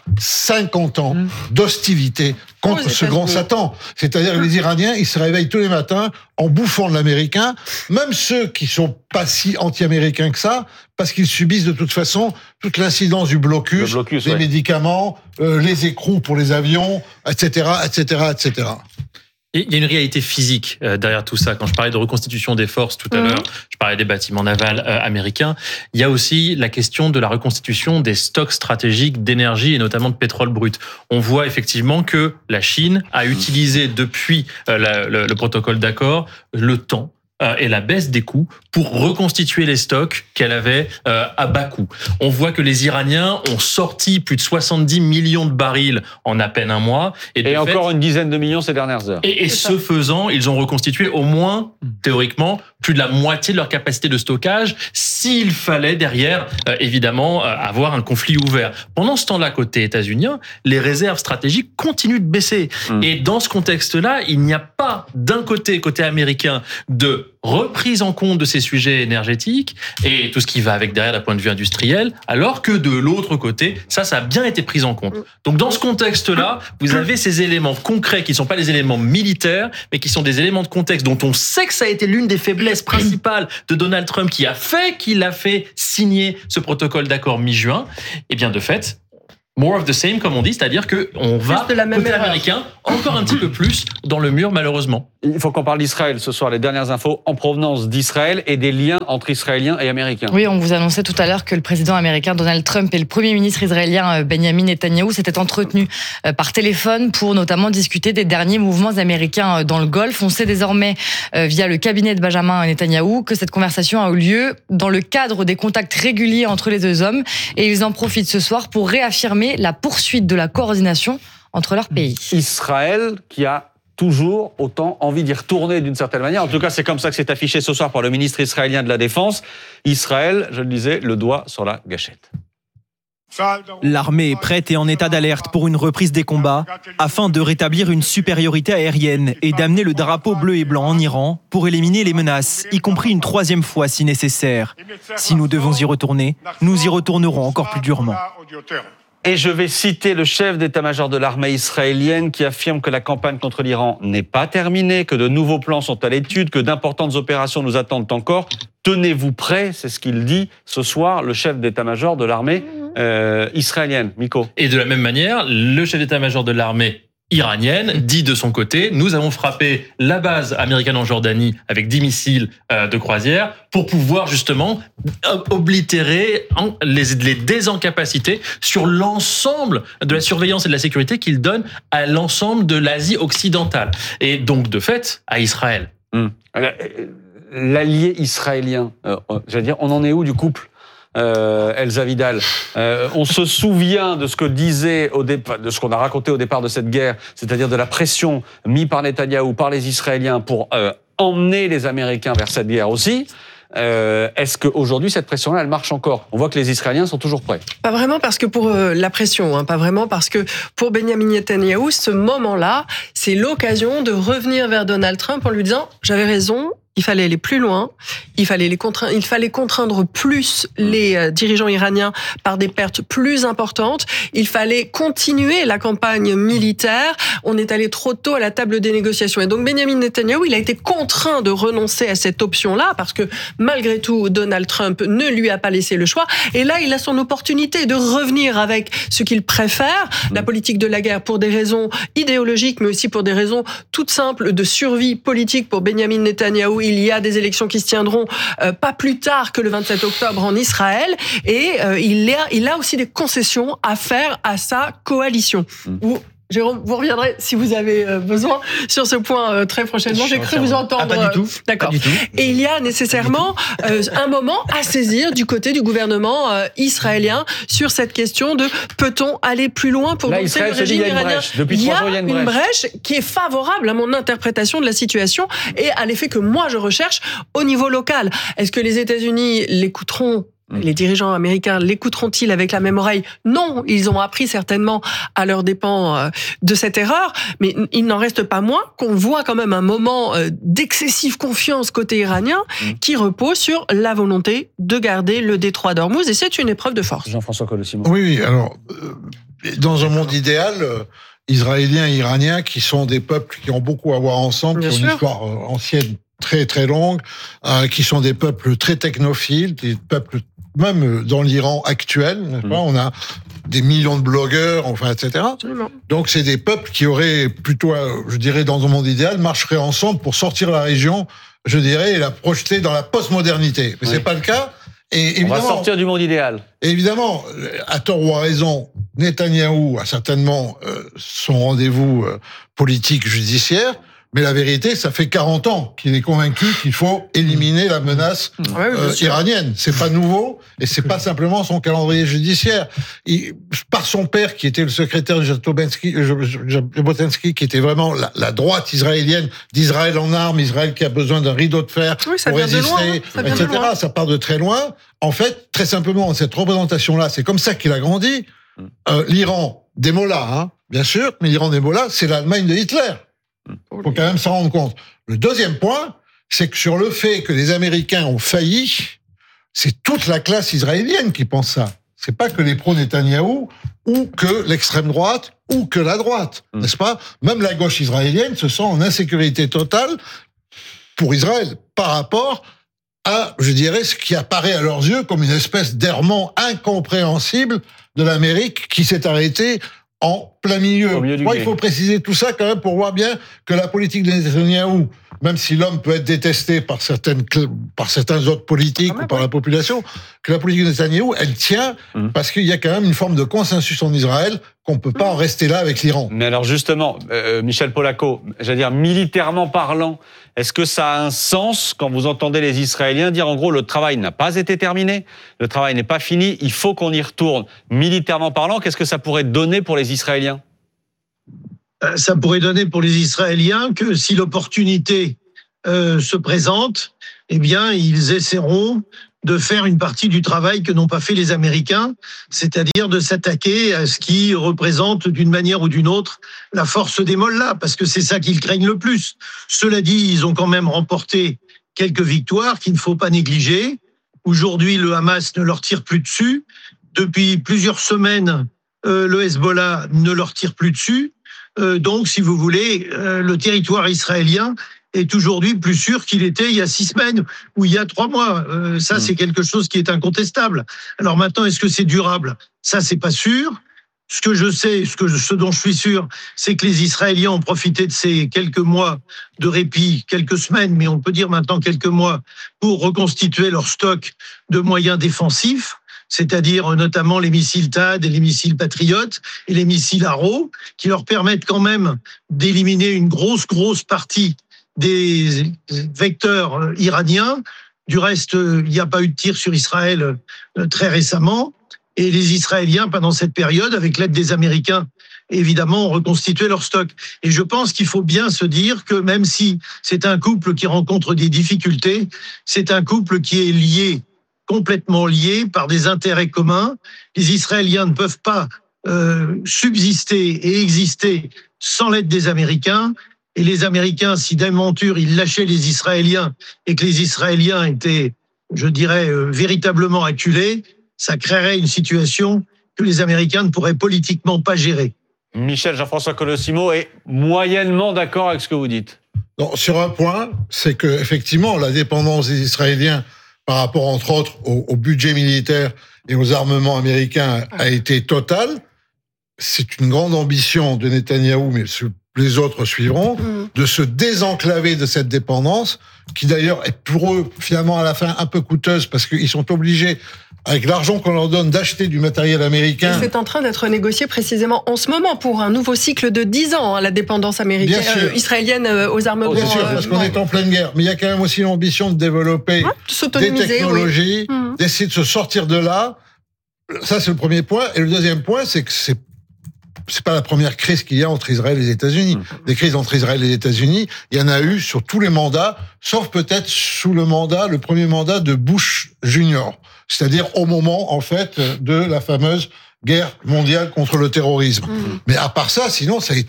50 ans d'hostilité contre ce grand Satan. C'est-à-dire que les Iraniens, ils se réveillent tous les matins en bouffant de l'américain, même ceux qui sont pas si anti-américains que ça, parce qu'ils subissent de toute façon toute l'incidence du blocus, les médicaments, les écrous pour les avions, etc., etc., etc. Il y a une réalité physique derrière tout ça. Quand je parlais de reconstitution des forces tout à l'heure, je parlais des bâtiments navals américains. Il y a aussi la question de la reconstitution des stocks stratégiques d'énergie et notamment de pétrole brut. On voit effectivement que la Chine a utilisé depuis le protocole d'accord le temps et la baisse des coûts pour reconstituer les stocks qu'elle avait à bas coût. On voit que les Iraniens ont sorti plus de 70 millions de barils en à peine un mois. Et encore une dizaine de millions ces dernières heures. Et ce faisant, ils ont reconstitué au moins, théoriquement, plus de la moitié de leur capacité de stockage s'il fallait derrière, évidemment, avoir un conflit ouvert. Pendant ce temps-là, côté états-unien, les réserves stratégiques continuent de baisser. Et dans ce contexte-là, il n'y a pas d'un côté américain, de reprise en compte de ces sujets énergétiques et tout ce qui va avec derrière d'un point de vue industriel, alors que de l'autre côté, ça a bien été pris en compte. Donc dans ce contexte-là, vous avez ces éléments concrets qui ne sont pas les éléments militaires, mais qui sont des éléments de contexte dont on sait que ça a été l'une des faiblesses principales de Donald Trump qui a fait signer ce protocole d'accord mi-juin. Et bien de fait, more of the same, comme on dit, c'est-à-dire qu'on va, côté américain, encore un petit peu plus dans le mur, malheureusement. Il faut qu'on parle d'Israël ce soir, les dernières infos en provenance d'Israël et des liens entre Israéliens et Américains. Oui, on vous annonçait tout à l'heure que le président américain Donald Trump et le premier ministre israélien Benjamin Netanyahou s'étaient entretenus par téléphone pour notamment discuter des derniers mouvements américains dans le Golfe. On sait désormais, via le cabinet de Benjamin Netanyahou, que cette conversation a eu lieu dans le cadre des contacts réguliers entre les deux hommes et ils en profitent ce soir pour réaffirmer la poursuite de la coordination entre leurs pays. Israël qui a toujours autant envie d'y retourner d'une certaine manière. En tout cas, c'est comme ça que c'est affiché ce soir par le ministre israélien de la Défense. Israël, je le disais, le doigt sur la gâchette. L'armée est prête et en état d'alerte pour une reprise des combats afin de rétablir une supériorité aérienne et d'amener le drapeau bleu et blanc en Iran pour éliminer les menaces, y compris une troisième fois si nécessaire. Si nous devons y retourner, nous y retournerons encore plus durement. Et je vais citer le chef d'état-major de l'armée israélienne qui affirme que la campagne contre l'Iran n'est pas terminée, que de nouveaux plans sont à l'étude, que d'importantes opérations nous attendent encore. Tenez-vous prêts, c'est ce qu'il dit ce soir, le chef d'état-major de l'armée israélienne. Miko. Et de la même manière, le chef d'état-major de l'armée iranienne dit de son côté, nous avons frappé la base américaine en Jordanie avec 10 missiles de croisière pour pouvoir justement oblitérer les désincapacités sur l'ensemble de la surveillance et de la sécurité qu'il donne à l'ensemble de l'Asie occidentale. Et donc, de fait, à Israël. L'allié israélien, j'allais dire, on en est où du couple Elsa Vidal, on se souvient de ce que disait de ce qu'on a raconté au départ de cette guerre, c'est-à-dire de la pression mise par Netanyahou, par les Israéliens pour emmener les Américains vers cette guerre aussi. Est-ce qu'aujourd'hui, cette pression-là, elle marche encore? On voit que les Israéliens sont toujours prêts. Pas vraiment parce que pour la pression, pas vraiment parce que pour Benjamin Netanyahou, ce moment-là, c'est l'occasion de revenir vers Donald Trump en lui disant « j'avais raison ». Il fallait aller plus loin, il fallait contraindre plus les dirigeants iraniens par des pertes plus importantes, il fallait continuer la campagne militaire, on est allé trop tôt à la table des négociations. Et donc Benjamin Netanyahou, il a été contraint de renoncer à cette option-là parce que malgré tout, Donald Trump ne lui a pas laissé le choix. Et là, il a son opportunité de revenir avec ce qu'il préfère, la politique de la guerre pour des raisons idéologiques, mais aussi pour des raisons toutes simples de survie politique pour Benjamin Netanyahou. Il y a des élections qui se tiendront pas plus tard que le 27 octobre en Israël et il a aussi des concessions à faire à sa coalition. Jérôme, vous reviendrez si vous avez besoin sur ce point très prochainement. J'ai cru vous entendre. Pas du tout. D'accord. Pas du tout. Et il y a nécessairement un moment à saisir du côté du gouvernement israélien sur cette question de peut-on aller plus loin pour là, dompter le régime iranien. Depuis 3 jours, il y a une brèche qui est favorable à mon interprétation de la situation et à l'effet que moi je recherche au niveau local. Est-ce que les États-Unis l'écouteront? Les dirigeants américains l'écouteront-ils avec la même oreille? Non, ils ont appris certainement à leurs dépens de cette erreur, mais il n'en reste pas moins qu'on voit quand même un moment d'excessive confiance côté iranien qui repose sur la volonté de garder le détroit d'Ormuz, et c'est une épreuve de force. Jean-François Colossimo. Oui, alors, dans un monde idéal, Israéliens et Iraniens, qui sont des peuples qui ont beaucoup à voir ensemble, qui ont une histoire ancienne très très longue, qui sont des peuples très technophiles, des peuples même dans l'Iran actuel, n'est-ce pas, on a des millions de blogueurs, enfin, etc. Absolument. Donc c'est des peuples qui auraient plutôt, je dirais, dans un monde idéal, marcheraient ensemble pour sortir la région, je dirais, et la projeter dans la postmodernité. Mais c'est pas le cas. Et on va sortir du monde idéal. Évidemment, à tort ou à raison, Netanyahou a certainement son rendez-vous politique judiciaire, Mais la vérité, ça fait 40 ans qu'il est convaincu qu'il faut éliminer la menace iranienne. C'est pas nouveau, et c'est pas simplement son calendrier judiciaire. Par son père, qui était le secrétaire de Jabotinsky, qui était vraiment la droite israélienne, d'Israël en armes, Israël qui a besoin d'un rideau de fer pour résister, etc. Ça part de très loin. En fait, très simplement, cette représentation-là, c'est comme ça qu'il a grandi. L'Iran des mollahs, bien sûr, mais l'Iran des mollahs, c'est l'Allemagne de Hitler. Il faut quand même s'en rendre compte. Le deuxième point, c'est que sur le fait que les Américains ont failli, c'est toute la classe israélienne qui pense ça. C'est pas que les pro-Netanyahou, ou que l'extrême droite, ou que la droite, n'est-ce pas? Même la gauche israélienne se sent en insécurité totale pour Israël par rapport à, je dirais, ce qui apparaît à leurs yeux comme une espèce d'errement incompréhensible de l'Amérique qui s'est arrêtée en plein milieu. Il faut préciser tout ça quand même pour voir bien que la politique de Netanyahou, même si l'homme peut être détesté par certains autres politiques ou par la population, que la politique de Netanyahou, elle tient parce qu'il y a quand même une forme de consensus en Israël qu'on ne peut pas en rester là avec l'Iran. Mais alors justement, Michel Polaco, j'allais dire militairement parlant, est-ce que ça a un sens quand vous entendez les Israéliens dire en gros le travail n'a pas été terminé, le travail n'est pas fini, il faut qu'on y retourne. Militairement parlant, qu'est-ce que ça pourrait donner pour les Israéliens ? Ça pourrait donner pour les Israéliens que si l'opportunité se présente, eh bien, ils essaieront de faire une partie du travail que n'ont pas fait les Américains, c'est-à-dire de s'attaquer à ce qui représente d'une manière ou d'une autre la force des mollahs, parce que c'est ça qu'ils craignent le plus. Cela dit, ils ont quand même remporté quelques victoires qu'il ne faut pas négliger. Aujourd'hui, le Hamas ne leur tire plus dessus. Depuis plusieurs semaines, le Hezbollah ne leur tire plus dessus. Donc, si vous voulez, le territoire israélien est aujourd'hui plus sûr qu'il était il y a 6 semaines ou il y a 3 mois. Ça, c'est quelque chose qui est incontestable. Alors maintenant, est-ce que c'est durable ? Ça, c'est pas sûr. Ce que je sais, ce dont je suis sûr, c'est que les Israéliens ont profité de ces quelques mois de répit, quelques semaines, mais on peut dire maintenant quelques mois, pour reconstituer leur stock de moyens défensifs, c'est-à-dire notamment les missiles THAAD et les missiles Patriot et les missiles Arrow, qui leur permettent quand même d'éliminer une grosse partie des vecteurs iraniens. Du reste, il n'y a pas eu de tir sur Israël très récemment. Et les Israéliens, pendant cette période, avec l'aide des Américains, évidemment, ont reconstitué leur stock. Et je pense qu'il faut bien se dire que même si c'est un couple qui rencontre des difficultés, c'est un couple qui est lié, complètement lié par des intérêts communs. Les Israéliens ne peuvent pas subsister et exister sans l'aide des Américains. Et les Américains, si d'aventure ils lâchaient les Israéliens et que les Israéliens étaient, je dirais, véritablement acculés, ça créerait une situation que les Américains ne pourraient politiquement pas gérer. Michel Jean-François Colosimo est moyennement d'accord avec ce que vous dites. Non, sur un point, c'est que effectivement la dépendance des Israéliens par rapport, entre autres, au budget militaire et aux armements américains a été totale. C'est une grande ambition de Netanyahou, mais les autres suivront, de se désenclaver de cette dépendance, qui d'ailleurs est pour eux, finalement, à la fin, un peu coûteuse, parce qu'ils sont obligés, avec l'argent qu'on leur donne, d'acheter du matériel américain. Et c'est en train d'être négocié précisément en ce moment pour un nouveau cycle de 10 ans, la dépendance américaine, israélienne aux armements. Bien sûr, parce qu'on est en pleine guerre. Mais il y a quand même aussi l'ambition de développer des technologies, d'essayer de se sortir de là. Ça, c'est le premier point. Et le deuxième point, c'est que c'est pas la première crise qu'il y a entre Israël et les États-Unis. Des crises entre Israël et les États-Unis, il y en a eu sur tous les mandats, sauf peut-être sous le premier mandat de Bush Junior. C'est-à-dire au moment, en fait, de la fameuse guerre mondiale contre le terrorisme. Mais à part ça, sinon, c'est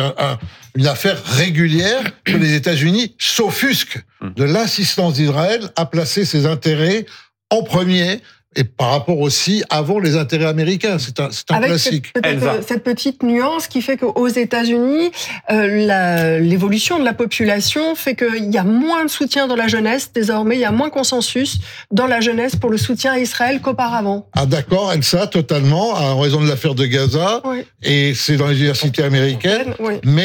une affaire régulière que les États-Unis s'offusquent de l'insistance d'Israël à placer ses intérêts en premier, et par rapport aussi avant les intérêts américains. C'est un classique. Cette petite nuance qui fait qu'aux États-Unis, l'évolution de la population fait qu'il y a moins de soutien dans la jeunesse. Désormais, il y a moins de consensus dans la jeunesse pour le soutien à Israël qu'auparavant. Ah d'accord, Elsa, totalement, en raison de l'affaire de Gaza. Oui. Et c'est dans les universités américaines. Oui. Mais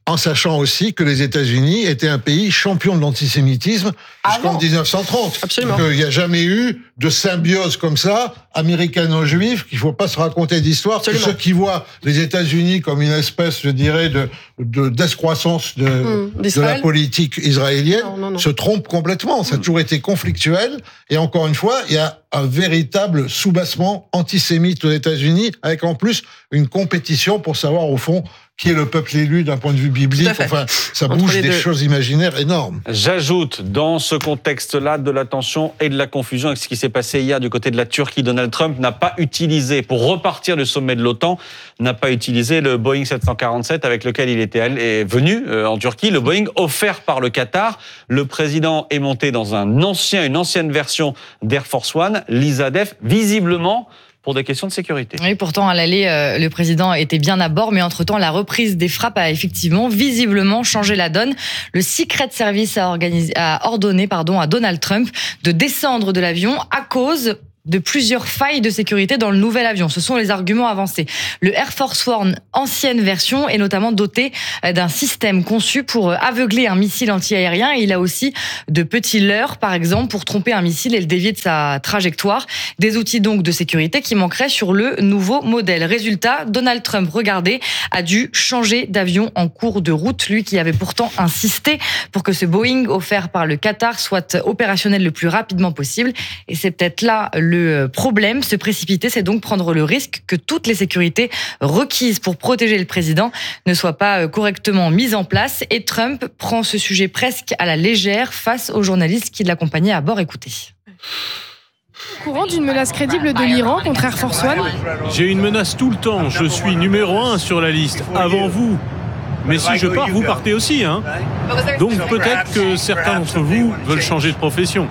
en sachant aussi que les États-Unis étaient un pays champion de l'antisémitisme jusqu'en 1930. Absolument. Il n'y a jamais eu de symbiose comme ça, américano-juif, qu'il ne faut pas se raconter d'histoire. Tous ceux qui voient les États-Unis comme une espèce, je dirais, d'escroissance de la politique israélienne se trompent complètement. Ça a toujours été conflictuel. Et encore une fois, il y a un véritable soubassement antisémite aux États-Unis, avec en plus une compétition pour savoir, au fond, qui est le peuple élu d'un point de vue biblique. Enfin, ça bouge des choses imaginaires énormes. J'ajoute, dans ce contexte-là, de la tension et de la confusion avec ce qui s'est passé hier du côté de la Turquie. Donald Trump n'a pas utilisé, pour repartir du sommet de l'OTAN, n'a pas utilisé le Boeing 747 avec lequel il est venu en Turquie, le Boeing offert par le Qatar. Le président est monté dans une ancienne version d'Air Force One, l'ISADEF, visiblement pour des questions de sécurité. Oui, pourtant, à l'aller, le président était bien à bord, mais entre-temps, la reprise des frappes a effectivement, visiblement, changé la donne. Le Secret Service a ordonné à Donald Trump de descendre de l'avion à cause de plusieurs failles de sécurité dans le nouvel avion. Ce sont les arguments avancés. Le Air Force One, ancienne version, est notamment doté d'un système conçu pour aveugler un missile anti-aérien. Et il a aussi de petits leurres, par exemple, pour tromper un missile et le dévier de sa trajectoire. Des outils donc de sécurité qui manqueraient sur le nouveau modèle. Résultat, Donald Trump, regardez, a dû changer d'avion en cours de route. Lui qui avait pourtant insisté pour que ce Boeing offert par le Qatar soit opérationnel le plus rapidement possible. Et c'est peut-être là le problème. Se précipiter, c'est donc prendre le risque que toutes les sécurités requises pour protéger le président ne soient pas correctement mises en place. Et Trump prend ce sujet presque à la légère face aux journalistes qui l'accompagnaient à bord. Écoutez. Au courant d'une menace crédible de l'Iran contre Air Force One ? J'ai une menace tout le temps. Je suis numéro 1 sur la liste, avant vous. Mais si je pars, vous partez aussi, hein. Donc peut-être que certains d'entre vous veulent changer de profession.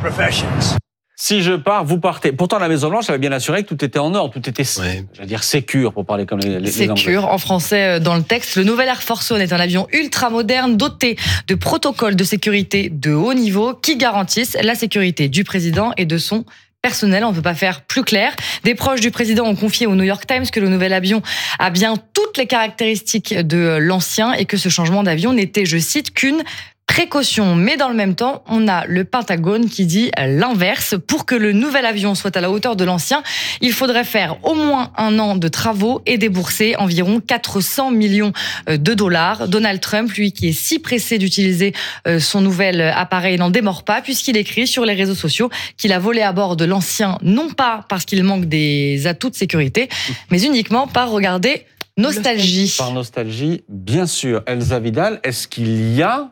Si je pars, vous partez. Pourtant, la Maison-Blanche avait bien assuré que tout était en ordre, tout était, j'allais dire, sécure, pour parler comme les Anglais. Sécure, en français, dans le texte. Le nouvel Air Force One est un avion ultra moderne, doté de protocoles de sécurité de haut niveau qui garantissent la sécurité du président et de son personnel. On ne peut pas faire plus clair. Des proches du président ont confié au New York Times que le nouvel avion a bien toutes les caractéristiques de l'ancien et que ce changement d'avion n'était, je cite, qu'une précaution. Mais dans le même temps, on a le Pentagone qui dit l'inverse. Pour que le nouvel avion soit à la hauteur de l'ancien, il faudrait faire au moins 1 an de travaux et débourser environ 400 millions de dollars. Donald Trump, lui, qui est si pressé d'utiliser son nouvel appareil, n'en démord pas puisqu'il écrit sur les réseaux sociaux qu'il a volé à bord de l'ancien, non pas parce qu'il manque des atouts de sécurité, mais uniquement par, regardez, nostalgie. Par nostalgie, bien sûr. Elsa Vidal, est-ce qu'il y a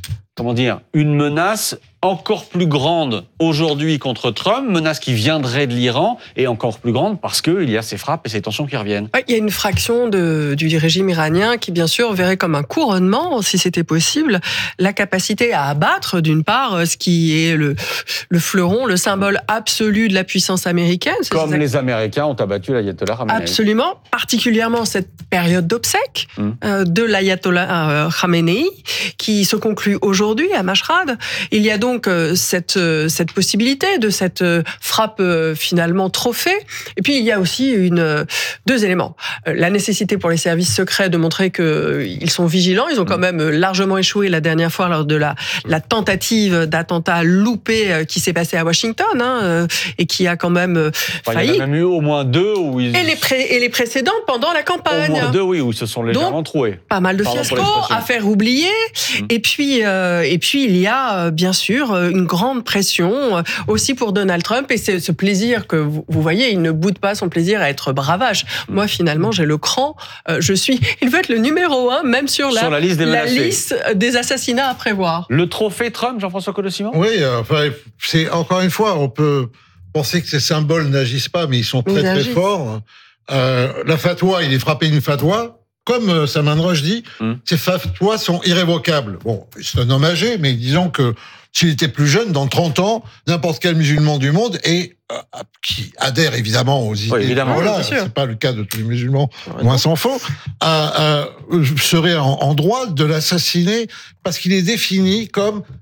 une menace encore plus grande aujourd'hui contre Trump, menace qui viendrait de l'Iran, et encore plus grande parce qu'il y a ces frappes et ces tensions qui reviennent. Ouais, il y a une fraction du régime iranien qui, bien sûr, verrait comme un couronnement, si c'était possible, la capacité à abattre, d'une part, ce qui est le fleuron, le symbole absolu de la puissance américaine. Comme les Américains ont abattu l'ayatollah Khamenei. Absolument, particulièrement cette période d'obsèques de l'ayatollah Khamenei, qui se conclut aujourd'hui à Mashhad. Il y a donc cette possibilité de cette frappe finalement trophée. Et puis il y a aussi deux éléments. La nécessité pour les services secrets de montrer qu'ils sont vigilants. Ils ont quand même largement échoué la dernière fois lors de la tentative d'attentat loupé qui s'est passé à Washington et qui a quand même failli. Il y en a même eu au moins 2 où ils... Et les précédents pendant la campagne. Au moins 2, oui, où ils se sont légèrement troués. Pas mal de fiascos à faire oublier. Et puis il y a bien sûr une grande pression aussi pour Donald Trump et c'est ce plaisir que vous voyez, il ne boude pas son plaisir à être bravache. Moi finalement j'ai le cran, il veut être le numéro 1 même sur la liste des assassinats à prévoir. Le trophée Trump, Jean-François Collot-Simon ? Oui, c'est encore une fois, on peut penser que ces symboles n'agissent pas, mais ils sont très très forts. La fatwa, il est frappé d'une fatwa. Comme Salman Rushdie, ces fatwas sont irrévocables. Bon, c'est un homme âgé, mais disons que s'il était plus jeune, dans 30 ans, n'importe quel musulman du monde, et qui adhère évidemment aux idées, c'est pas le cas de tous les musulmans, moins s'en faut, serait en droit de l'assassiner parce qu'il est défini comme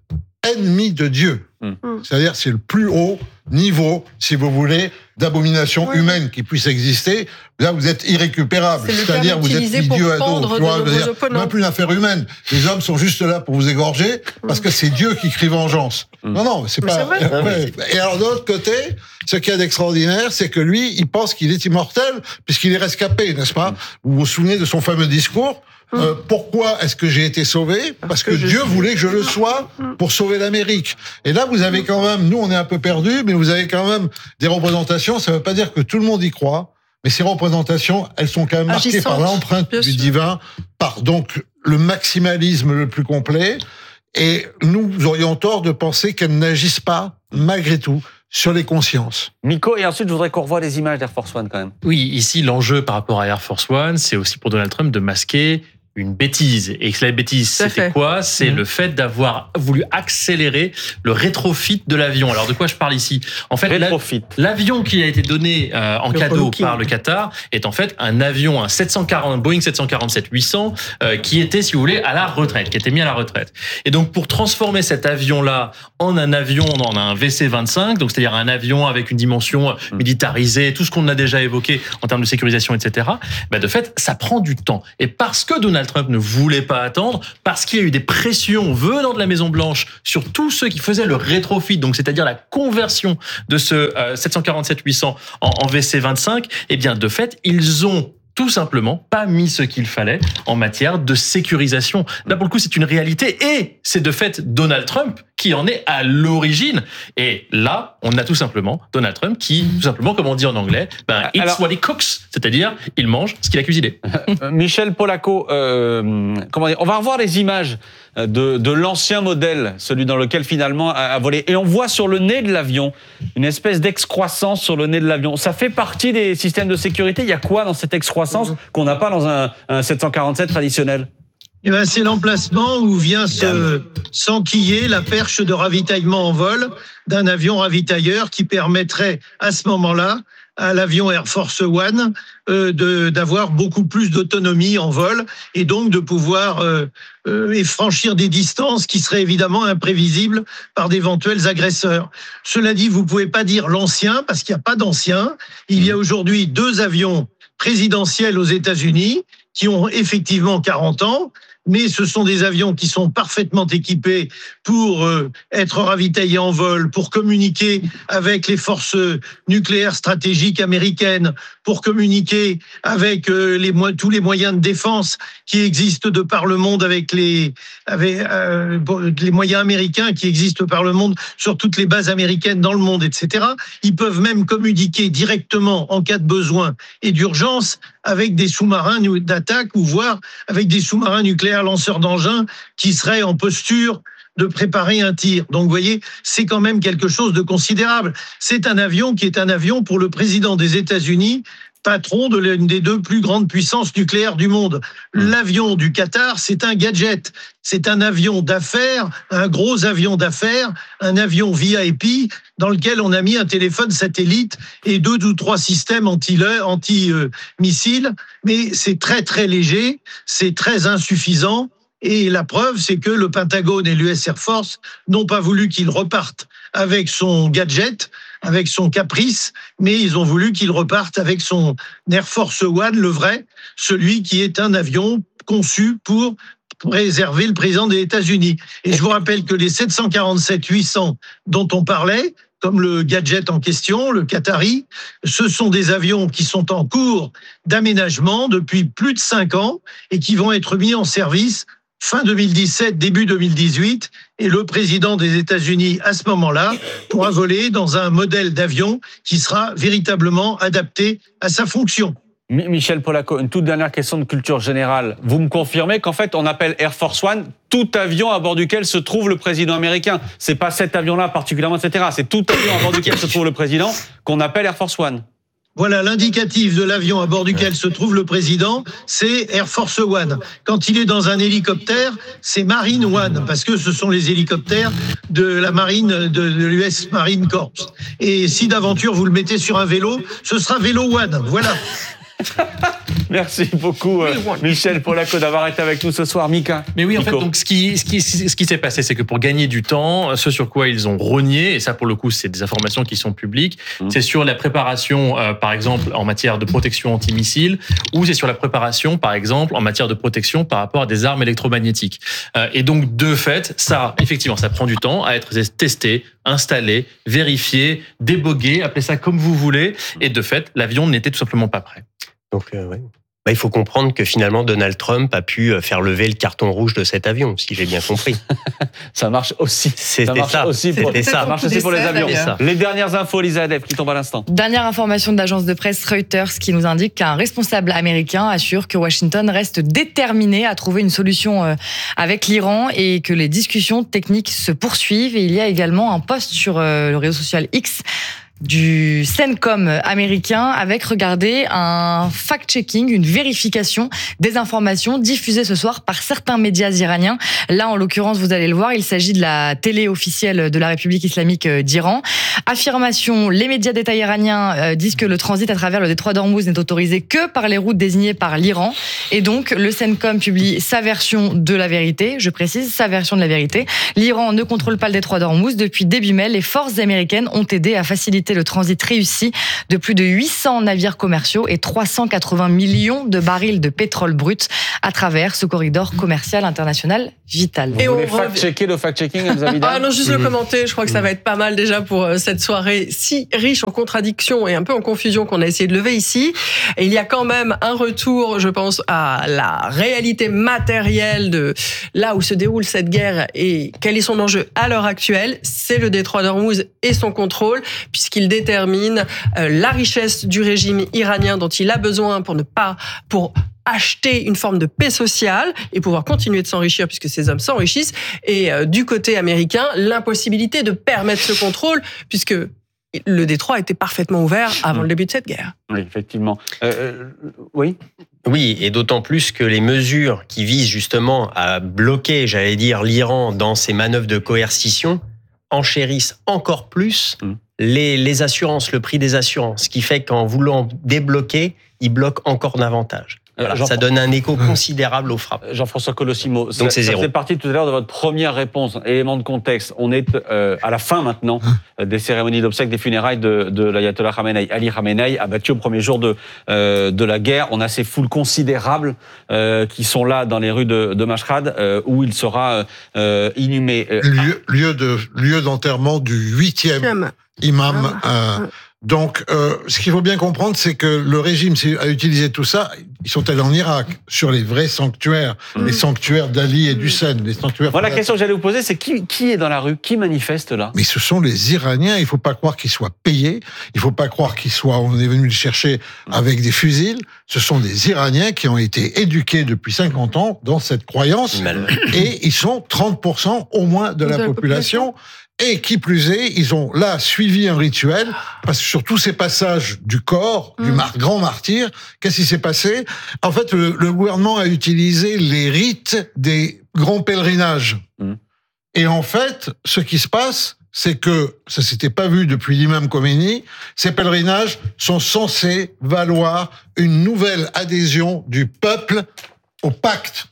ennemi de Dieu. C'est-à-dire, c'est le plus haut niveau, si vous voulez, d'abomination humaine qui puisse exister. Là, vous êtes irrécupérable. C'est-à-dire, vous êtes idiot à dos. Même plus une affaire humaine. Les hommes sont juste là pour vous égorger parce que c'est Dieu qui crie vengeance. Non, c'est pas. Vrai. Et alors, de l'autre côté, ce qu'il y a d'extraordinaire, c'est que lui, il pense qu'il est immortel puisqu'il est rescapé, n'est-ce pas? Vous vous souvenez de son fameux discours? Pourquoi est-ce que j'ai été sauvé? Parce que Dieu voulait que je le sois pour sauver l'Amérique. Et là, vous avez quand même, nous on est un peu perdus, mais vous avez quand même des représentations. Ça ne veut pas dire que tout le monde y croit, mais ces représentations, elles sont quand même marquées par l'empreinte du divin, par donc le maximalisme le plus complet. Et nous aurions tort de penser qu'elles n'agissent pas, malgré tout, sur les consciences. Miko, et ensuite, je voudrais qu'on revoie les images d'Air Force One quand même. Oui, ici, l'enjeu par rapport à Air Force One, c'est aussi pour Donald Trump de masquer une bêtise. Et la bêtise, c'était quoi? C'est le fait d'avoir voulu accélérer le rétrofit de l'avion. Alors, de quoi je parle ici? En fait, l'avion qui a été donné en cadeau par le Qatar est en fait un avion, un Boeing 747-800, qui était, si vous voulez, à la retraite, qui était mis à la retraite. Et donc, pour transformer cet avion-là en un avion, en un VC-25, donc c'est-à-dire un avion avec une dimension militarisée, tout ce qu'on a déjà évoqué en termes de sécurisation, etc., de fait, ça prend du temps. Et parce que Donald Trump ne voulait pas attendre, parce qu'il y a eu des pressions venant de la Maison-Blanche sur tous ceux qui faisaient le rétrofit, donc c'est-à-dire la conversion de ce 747-800 en VC-25, eh bien, de fait, ils ont tout simplement pas mis ce qu'il fallait en matière de sécurisation. Là, pour le coup, c'est une réalité et c'est de fait Donald Trump qui en est à l'origine. Et là, on a tout simplement Donald Trump qui, tout simplement, comme on dit en anglais, eats what he cooks, c'est-à-dire il mange ce qu'il a cuisiné. Michel Polaco, comment dire, on va revoir les images de l'ancien modèle, celui dans lequel finalement a volé. Et on voit sur le nez de l'avion une espèce d'excroissance sur le nez de l'avion. Ça fait partie des systèmes de sécurité. Il y a quoi dans cette excroissance qu'on n'a pas dans un 747 traditionnel? Eh ben, c'est l'emplacement où vient s'enquiller la perche de ravitaillement en vol d'un avion ravitailleur qui permettrait à ce moment-là à l'avion Air Force One d'avoir beaucoup plus d'autonomie en vol et donc de pouvoir franchir des distances qui seraient évidemment imprévisibles par d'éventuels agresseurs. Cela dit, vous pouvez pas dire l'ancien parce qu'il n'y a pas d'ancien. Il y a aujourd'hui 2 avions présidentiels aux États-Unis qui ont effectivement 40 ans, mais ce sont des avions qui sont parfaitement équipés pour être ravitaillés en vol, pour communiquer avec les forces nucléaires stratégiques américaines, pour communiquer avec tous les moyens de défense qui existent de par le monde, avec les moyens américains qui existent par le monde sur toutes les bases américaines dans le monde, etc. Ils peuvent même communiquer directement en cas de besoin et d'urgence avec des sous-marins d'attaque ou voire avec des sous-marins nucléaires lanceurs d'engins qui seraient en posture de préparer un tir. Donc, vous voyez, c'est quand même quelque chose de considérable. C'est un avion qui est un avion pour le président des États-Unis, patron de l'une des 2 plus grandes puissances nucléaires du monde. L'avion du Qatar, c'est un gadget. C'est un avion d'affaires, un gros avion d'affaires, un avion VIP dans lequel on a mis un téléphone satellite et 2 ou 3 systèmes anti-missiles. Mais c'est très, très léger, c'est très insuffisant. Et la preuve, c'est que le Pentagone et l'US Air Force n'ont pas voulu qu'il reparte avec son gadget, avec son Caprice, mais ils ont voulu qu'il reparte avec son Air Force One, le vrai, celui qui est un avion conçu pour préserver le président des États-Unis. Et je vous rappelle que les 747-800 dont on parlait, comme le gadget en question, le Qatari, ce sont des avions qui sont en cours d'aménagement depuis plus de 5 ans et qui vont être mis en service fin 2017, début 2018, et le président des États-Unis, à ce moment-là, pourra voler dans un modèle d'avion qui sera véritablement adapté à sa fonction. Michel Polaco, une toute dernière question de culture générale. Vous me confirmez qu'en fait, on appelle Air Force One tout avion à bord duquel se trouve le président américain. C'est pas cet avion-là particulièrement, etc. C'est tout avion à bord duquel se trouve le président qu'on appelle Air Force One. Voilà, l'indicatif de l'avion à bord duquel se trouve le président, c'est Air Force One. Quand il est dans un hélicoptère, c'est Marine One, parce que ce sont les hélicoptères de la marine, de l'US Marine Corps. Et si d'aventure vous le mettez sur un vélo, ce sera Vélo One. Voilà. Merci beaucoup, Michel Polaco, d'avoir été avec nous ce soir. Mika. Mais oui, en fait, donc, ce qui s'est passé, c'est que pour gagner du temps, ce sur quoi ils ont rogné, et ça, pour le coup, c'est des informations qui sont publiques, c'est sur la préparation, par exemple, en matière de protection antimissile, ou c'est sur la préparation, par exemple, en matière de protection par rapport à des armes électromagnétiques. Et donc, de fait, ça, effectivement, ça prend du temps à être testé, installé, vérifié, débogué, appelez ça comme vous voulez. Et de fait, l'avion n'était tout simplement pas prêt. Donc, ouais. Il faut comprendre que finalement Donald Trump a pu faire lever le carton rouge de cet avion, si j'ai bien compris. Ça marche aussi. Ça marche aussi pour les avions. Les dernières infos, Lisa Adef, qui tombe à l'instant. Dernière information de l'agence de presse Reuters qui nous indique qu'un responsable américain assure que Washington reste déterminé à trouver une solution avec l'Iran et que les discussions techniques se poursuivent. Et il y a également un post sur le réseau social X du CENTCOM américain avec, regardez, un fact-checking, une vérification des informations diffusées ce soir par certains médias iraniens. Là, en l'occurrence, vous allez le voir, il s'agit de la télé officielle de la République islamique d'Iran. Affirmation, les médias d'État iraniens disent que le transit à travers le détroit d'Ormuz n'est autorisé que par les routes désignées par l'Iran. Et donc, le CENTCOM publie sa version de la vérité, je précise, sa version de la vérité. L'Iran ne contrôle pas le détroit d'Ormuz. Depuis début mai, les forces américaines ont aidé à faciliter le transit réussi de plus de 800 navires commerciaux et 380 millions de barils de pétrole brut à travers ce corridor commercial international vital. Vous voulez fact-checker le fact-checking, Elsa Vidal ? Ah non, juste le commenter. Je crois que ça va être pas mal déjà pour cette soirée si riche en contradictions et un peu en confusion qu'on a essayé de lever ici. Et il y a quand même un retour, je pense, à la réalité matérielle de là où se déroule cette guerre et quel est son enjeu à l'heure actuelle. C'est le détroit d'Ormuz et son contrôle, puisqu'il détermine la richesse du régime iranien dont il a besoin pour acheter une forme de paix sociale et pouvoir continuer de s'enrichir puisque ces hommes s'enrichissent. Et du côté américain, l'impossibilité de permettre ce contrôle puisque le détroit était parfaitement ouvert avant le début de cette guerre. Oui, effectivement. Oui. Oui, et d'autant plus que les mesures qui visent justement à bloquer, j'allais dire, l'Iran dans ses manœuvres de coercition enchérissent encore plus les assurances, le prix des assurances, ce qui fait qu'en voulant débloquer, ils bloquent encore davantage. Voilà, ça donne un écho considérable aux frappes. Jean-François Colossimo, donc c'est zéro. Ça fait partie tout à l'heure de votre première réponse. Élément de contexte, on est à la fin maintenant des cérémonies d'obsèques, des funérailles de l'ayatollah Khamenei. Ali Khamenei, abattu au premier jour de la guerre. On a ces foules considérables qui sont là dans les rues de Mashhad où il sera inhumé. Lieu d'enterrement du 8e imam. Donc, ce qu'il faut bien comprendre, c'est que le régime a utilisé tout ça. Ils sont allés en Irak, sur les vrais sanctuaires, les sanctuaires d'Ali et d'Hussein, les sanctuaires... Voilà, la question que j'allais vous poser, c'est qui est dans la rue? Qui manifeste là? Mais ce sont les Iraniens. Il faut pas croire qu'ils soient payés. Il faut pas croire on est venu les chercher avec des fusils. Ce sont des Iraniens qui ont été éduqués depuis 50 ans dans cette croyance. Et ils sont 30% au moins de la population. Et qui plus est, ils ont là suivi un rituel, parce que sur tous ces passages du corps, du grand martyr, qu'est-ce qui s'est passé? En fait, le gouvernement a utilisé les rites des grands pèlerinages. Et en fait, ce qui se passe, c'est que, ça s'était pas vu depuis l'imam Khomeini, ces pèlerinages sont censés valoir une nouvelle adhésion du peuple au pacte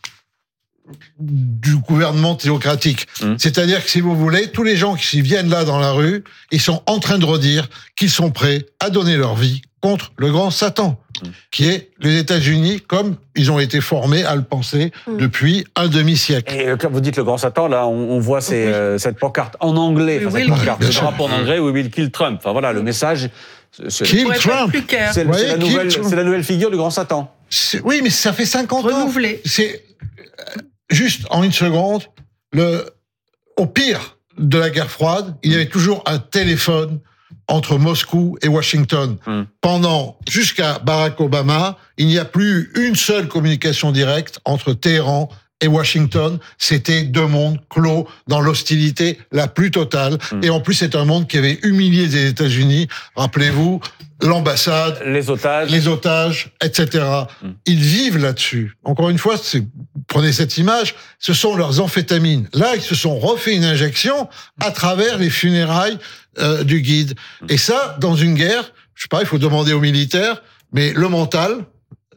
du gouvernement théocratique. C'est-à-dire que, si vous voulez, tous les gens qui viennent là dans la rue, ils sont en train de redire qu'ils sont prêts à donner leur vie contre le grand Satan, qui est les États-Unis, comme ils ont été formés à le penser depuis un demi-siècle. Et quand vous dites le grand Satan, là, on voit cette pancarte en anglais, cette pancarte, le drapeau en anglais, We will kill Trump. Enfin voilà, le message... Kill Trump. C'est la nouvelle figure du grand Satan. Oui, mais ça fait 50 ans. Renouvelé. C'est juste en une seconde, au pire de la guerre froide, il y avait toujours un téléphone entre Moscou et Washington. Jusqu'à Barack Obama, il n'y a plus une seule communication directe entre Téhéran et Washington. C'était deux mondes clos dans l'hostilité la plus totale. Et en plus, c'est un monde qui avait humilié les États-Unis. Rappelez-vous, l'ambassade, les otages, etc. Ils vivent là-dessus. Encore une fois, prenez cette image, ce sont leurs amphétamines. Là, ils se sont refait une injection à travers les funérailles du guide. Et ça, dans une guerre, je sais pas, il faut demander aux militaires, mais le mental,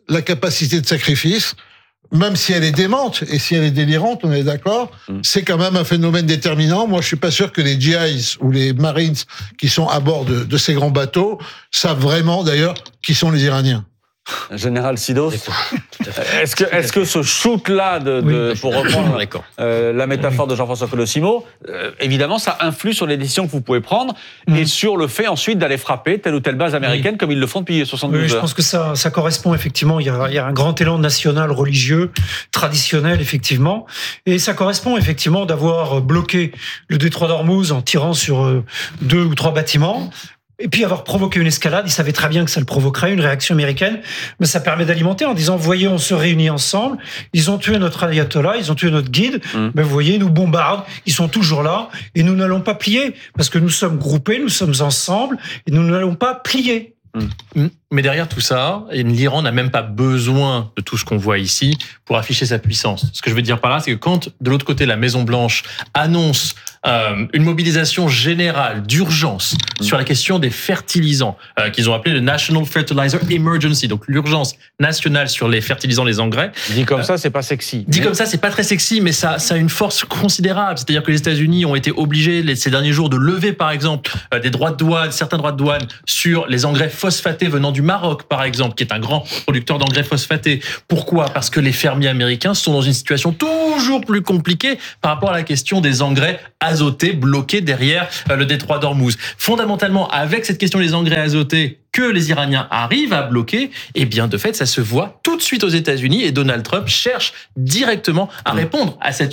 la capacité de sacrifice, même si elle est démente et si elle est délirante, on est d'accord, c'est quand même un phénomène déterminant. Moi, je suis pas sûr que les GIs ou les Marines qui sont à bord de ces grands bateaux savent vraiment, d'ailleurs, qui sont les Iraniens. Général Sidos, est-ce que ce shoot-là, pour reprendre la métaphore de Jean-François Colosimo, évidemment, ça influe sur les décisions que vous pouvez prendre et sur le fait ensuite d'aller frapper telle ou telle base américaine comme ils le font depuis 72 heures. Je pense que ça correspond effectivement. Il y a un grand élan national, religieux, traditionnel, effectivement. Et ça correspond effectivement d'avoir bloqué le détroit d'Ormuz en tirant sur 2 ou 3 bâtiments. Et puis avoir provoqué une escalade, ils savaient très bien que ça le provoquerait, une réaction américaine, mais ça permet d'alimenter en disant, voyez, on se réunit ensemble, ils ont tué notre ayatollah, ils ont tué notre guide, mais vous voyez, ils nous bombardent, ils sont toujours là, et nous n'allons pas plier, parce que nous sommes groupés, nous sommes ensemble, et nous n'allons pas plier. Mais derrière tout ça, l'Iran n'a même pas besoin de tout ce qu'on voit ici pour afficher sa puissance. Ce que je veux dire par là, c'est que quand, de l'autre côté, la Maison-Blanche annonce une mobilisation générale d'urgence sur la question des fertilisants, qu'ils ont appelé le National Fertilizer Emergency, donc l'urgence nationale sur les fertilisants, les engrais. Dit comme ça, c'est pas sexy. Dit comme ça, c'est pas très sexy, mais ça a une force considérable. C'est-à-dire que les États-Unis ont été obligés ces derniers jours de lever, par exemple, des droits de douane, certains droits de douane sur les engrais phosphatés venant du Maroc, par exemple, qui est un grand producteur d'engrais phosphatés. Pourquoi ? Parce que les fermiers américains sont dans une situation toujours plus compliquée par rapport à la question des engrais azotés bloqués derrière le détroit d'Ormuz. Fondamentalement, avec cette question des engrais azotés que les Iraniens arrivent à bloquer, eh bien, de fait, ça se voit tout de suite aux États-Unis et Donald Trump cherche directement à répondre à cette